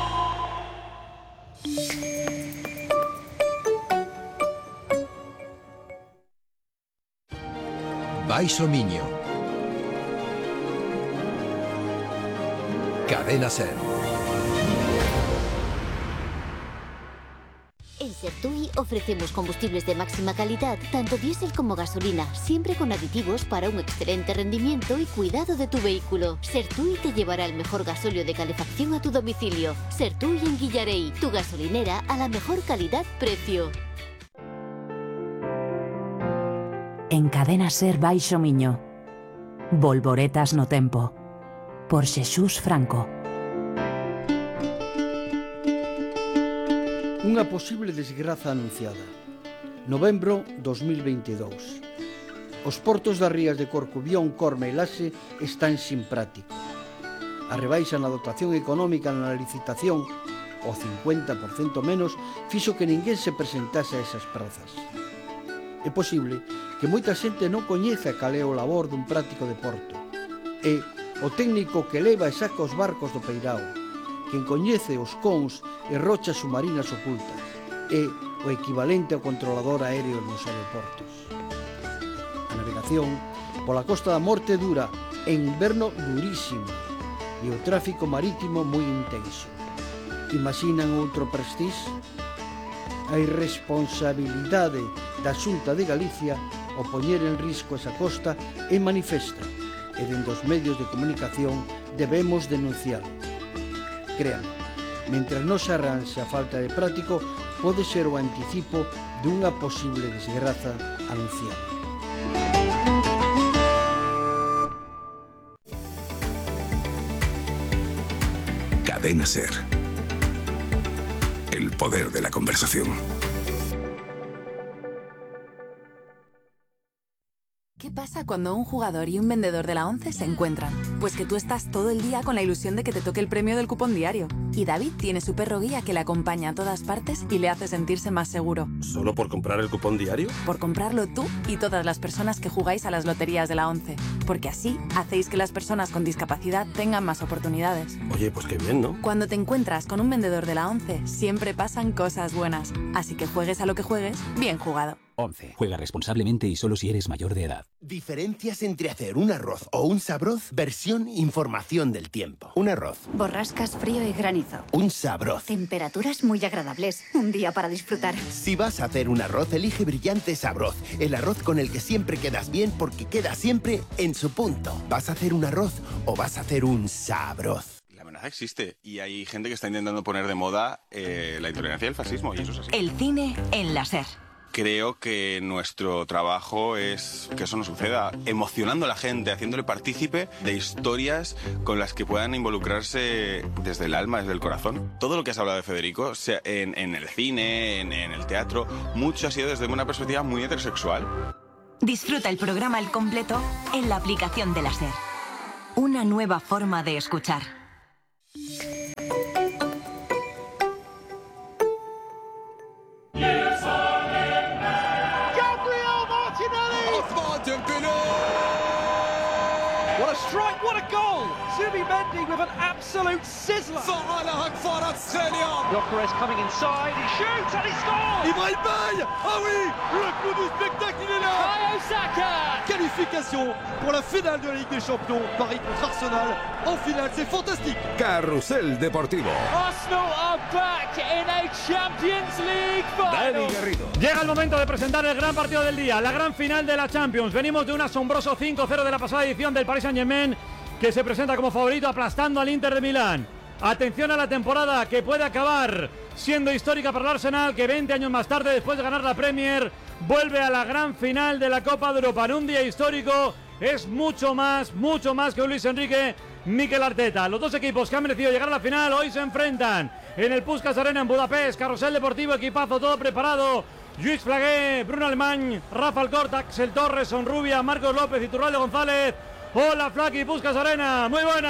S18: Baixo Miño. Cadena Ser.
S19: En Sertui ofrecemos combustibles de máxima calidad, tanto diésel como gasolina, siempre con aditivos para un excelente rendimiento y cuidado de tu vehículo. Sertui te llevará el mejor gasóleo de calefacción a tu domicilio. Sertui en Guillarey, tu gasolinera a la mejor calidad-precio.
S20: En Cadena Ser Baixo Miño. Volvoretas no tempo. Por Xesús Franco.
S21: Unha posible desgraza anunciada. Novembro dos mil veintidós. Os portos das rías de Corcubión, Corme e Laxe están sin práctica. A rebaixa na dotación económica na licitación, o cincuenta por cento menos, fixo que ninguén se presentase a esas prazas. É posible que moita xente non coñeza cal é o labor dun práctico de porto. É o técnico que leva e saca os barcos do peirao, quen coñece os cons e rochas submarinas ocultas, é o equivalente ao controlador aéreo nos aeroportos. A navegación pola Costa da Morte dura en inverno durísimo e o tráfico marítimo moi intenso. Imaginan outro Prestige? a irresponsabilidade da Xunta de Galicia o poñer en risco esa costa é manifesta e dende os medios de comunicación debemos denunciarlo. Créanme, mentre non se arranxe a falta de práctico, pode ser o anticipo dunha posible desgraza anunciada.
S18: Cadena SER. El poder de la conversación.
S1: ¿Qué pasa cuando un jugador y un vendedor de la ONCE se encuentran? Pues que tú estás todo el día con la ilusión de que te toque el premio del cupón diario. Y David tiene su perro guía que le acompaña a todas partes y le hace sentirse más seguro.
S22: ¿Solo por comprar el cupón diario?
S1: Por comprarlo tú y todas las personas que jugáis a las loterías de la ONCE. Porque así hacéis que las personas con discapacidad tengan más oportunidades.
S22: Oye, pues qué bien, ¿no?
S1: Cuando te encuentras con un vendedor de la ONCE, siempre pasan cosas buenas. Así que juegues a lo que juegues, bien jugado.
S23: ONCE. Juega responsablemente y solo si eres mayor de edad.
S24: Diferencias entre hacer un arroz o un sabroz. Versión información del tiempo. Un arroz.
S25: Borrascas, frío y granizo.
S24: Un sabroz.
S25: Temperaturas muy agradables. Un día para disfrutar.
S24: Si vas a hacer un arroz, elige Brillante Sabroz. El arroz con el que siempre quedas bien porque queda siempre en su punto. ¿Vas a hacer un arroz o vas a hacer un sabroz?
S26: La amenaza existe y hay gente que está intentando poner de moda eh, la intolerancia y el fascismo y eso es así.
S1: El cine en la SER.
S26: Creo que nuestro trabajo es que eso no suceda, emocionando a la gente, haciéndole partícipe de historias con las que puedan involucrarse desde el alma, desde el corazón. Todo lo que has hablado de Federico, sea en, en el cine, en, en el teatro, mucho ha sido desde una perspectiva muy heterosexual.
S1: Disfruta el programa al completo en la aplicación de la SER. Una nueva forma de escuchar.
S27: What a strike, what a goal! Zubimendi with an absolute sizzler. Gyökeres coming inside, he shoots and he scores!
S28: Ibrahim Baye! Ah oui! Le coup du spectacle, il est là!
S27: Bukayo Saka!
S28: Qualification pour la finale de la Ligue des Champions. Paris contre Arsenal. En finale, c'est fantastique!
S18: Carrusel Deportivo.
S27: Arsenal are back in a Champions League final.
S18: Dani Garrido.
S2: Llega el momento de presentar el gran partido del día, la gran final de la Champions. Venimos de un asombroso cinco cero de la pasada edición del Paris Saint-Germain, que se presenta como favorito aplastando al Inter de Milán. Atención a la temporada que puede acabar siendo histórica para el Arsenal, que veinte años más tarde, después de ganar la Premier, vuelve a la gran final de la Copa de Europa. En un día histórico es mucho más, mucho más que Luis Enrique, Mikel Arteta. Los dos equipos que han merecido llegar a la final hoy se enfrentan en el Puskás Arena en Budapest. Carrusel Deportivo, equipazo, todo preparado. Lluís Flagué, Bruno Alemany, Rafa Alcorta, Axel Torres, Sonrubia, Marcos López y Turralde González. Hola, Flaqui, Puskás Arena, muy buenas.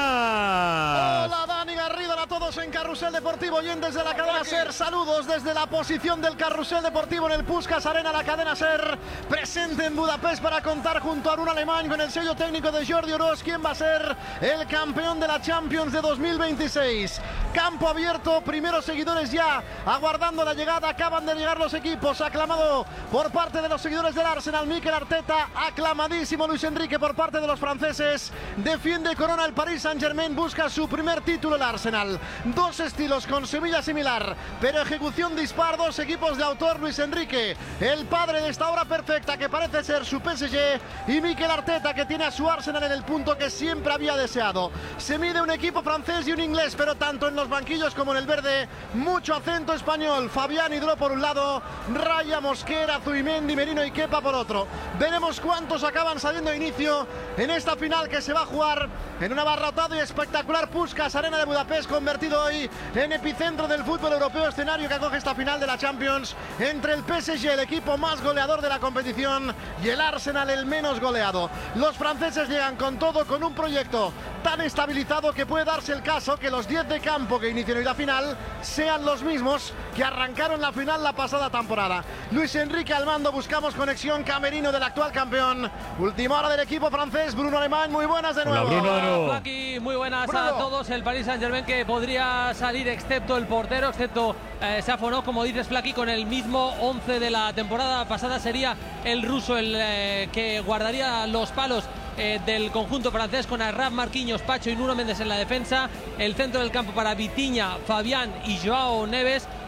S13: Hola, Dani Garrido, a todos en Carrusel Deportivo, oyentes de la cadena SER. Saludos desde la posición del Carrusel Deportivo en el Puskás Arena, la cadena SER, presente en Budapest para contar junto a Bruno Alemany con el sello técnico de Jordi Oroz, quién va a ser el campeón de la Champions de dos mil veintiséis. Campo abierto, primeros seguidores ya aguardando la llegada, acaban de llegar los equipos, aclamado por parte de los seguidores del Arsenal, Mikel Arteta, aclamadísimo Luis Enrique por parte de los franceses. Defiende corona el Paris Saint-Germain, busca su primer título el Arsenal. Dos estilos con semilla similar, pero ejecución dispar, dos equipos de autor, Luis Enrique, el padre de esta obra perfecta que parece ser su P S G, y Mikel Arteta, que tiene a su Arsenal en el punto que siempre había deseado. Se mide un equipo francés y un inglés, pero tanto en los banquillos como en el verde, mucho acento español. Fabián Hidro por un lado, Raya, Mosquera, Zubimendi, Merino y Kepa por otro. Veremos cuántos acaban saliendo de inicio en esta final que se va a jugar en un abarrotado y espectacular Puskás Arena de Budapest, convertido hoy en epicentro del fútbol europeo, escenario que acoge esta final de la Champions entre el P S G, el equipo más goleador de la competición, y el Arsenal, el menos goleado. Los franceses llegan con todo, con un proyecto tan estabilizado que puede darse el caso que los diez de campo que inician hoy la final sean los mismos que arrancaron la final la pasada temporada. Luis Enrique al mando, buscamos conexión camerino del actual campeón. Última hora del equipo francés, Bruno Alemany, muy buenas de nuevo.
S2: Hola, Bruno.
S16: Aquí, muy buenas
S13: Bruno.
S16: a todos. El Paris Saint-Germain que podría salir excepto el portero, excepto eh, Safonov, como dices, Flaqui, con el mismo once de la temporada pasada. Sería el ruso el eh, que guardaría los palos eh, del conjunto francés, con Arraf, Marquinhos, Pacho y Nuno Méndez en la defensa. El centro del campo para Vitinha, Fabián y Joao Neves.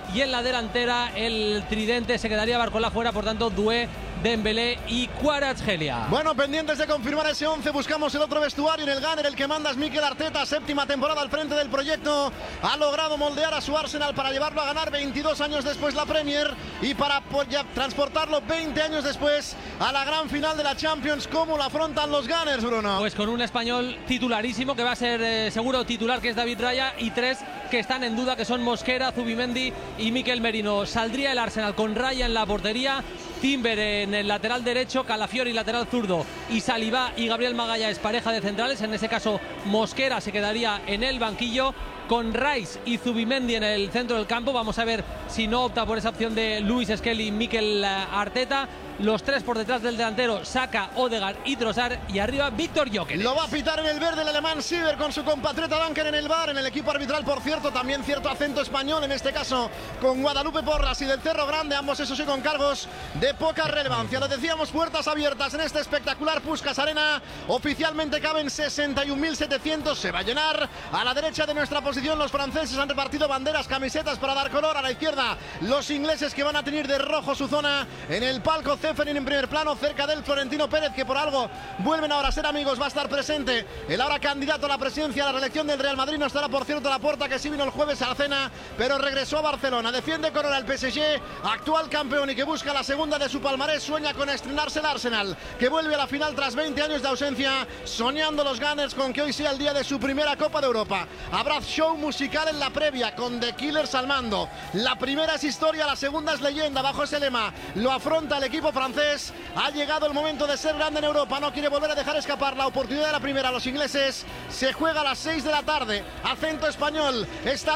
S3: y en la delantera el tridente se quedaría Barcola fuera, por tanto Doué, Dembélé y Kvaratskhelia.
S13: Bueno, pendientes de confirmar ese once, buscamos el otro vestuario en el Gunner, el que manda es Mikel Arteta, séptima temporada al frente del proyecto, ha logrado moldear a su Arsenal para llevarlo a ganar veintidós años después la Premier y para pues, ya, transportarlo veinte años después a la gran final de la Champions. ¿Cómo lo afrontan los Gunners, Bruno?
S3: Pues con un español titularísimo que va a ser eh, seguro titular, que es David Raya, y tres que están en duda, que son Mosquera, Zubimendi y Mikel Merino. Saldría el Arsenal con Raya en la portería, Timber en el lateral derecho, Calafiori lateral zurdo y Saliba y Gabriel Magalhães pareja de centrales. En ese caso Mosquera se quedaría en el banquillo, con Rice y Zubimendi en el centro del campo. Vamos a ver si no opta por esa opción de Luis Skelly y Mikel Arteta. Los tres por detrás del delantero, Saka, Odegaard y Trossard, y arriba Víctor Gyökeres.
S13: Lo va a pitar en el verde el alemán Sieber con su compatriota Duncan en el bar. En el equipo arbitral, por cierto, también cierto acento español, en este caso con Guadalupe Porras y del Cerro Grande, ambos eso sí con cargos de poca relevancia. Lo decíamos, puertas abiertas en este espectacular Puskás Arena. Oficialmente caben sesenta y un mil setecientos, se va a llenar. A la derecha de nuestra posición los franceses han repartido banderas, camisetas para dar color. A la izquierda los ingleses, que van a tener de rojo su zona. En el palco Ceferin en primer plano, cerca del Florentino Pérez, que por algo vuelven ahora a ser amigos, va a estar presente el ahora candidato a la presidencia, a la reelección del Real Madrid. No estará, por cierto, Laporta, que sí vino el jueves a la cena, pero regresó a Barcelona. Defiende Corona el P S G, actual campeón y que busca la segunda de su palmarés. Sueña con estrenarse el Arsenal, que vuelve a la final tras veinte años de ausencia. Soñando los Gunners con que hoy sea el día de su primera Copa de Europa. Habrá show musical en la previa con The Killers al mando. La primera es historia, la segunda es leyenda. Bajo ese lema lo afronta el equipo francés. Ha llegado el momento de ser grande en Europa. No quiere volver a dejar escapar la oportunidad de la primera. Los ingleses, se juega a las seis de la tarde. Acento español. Está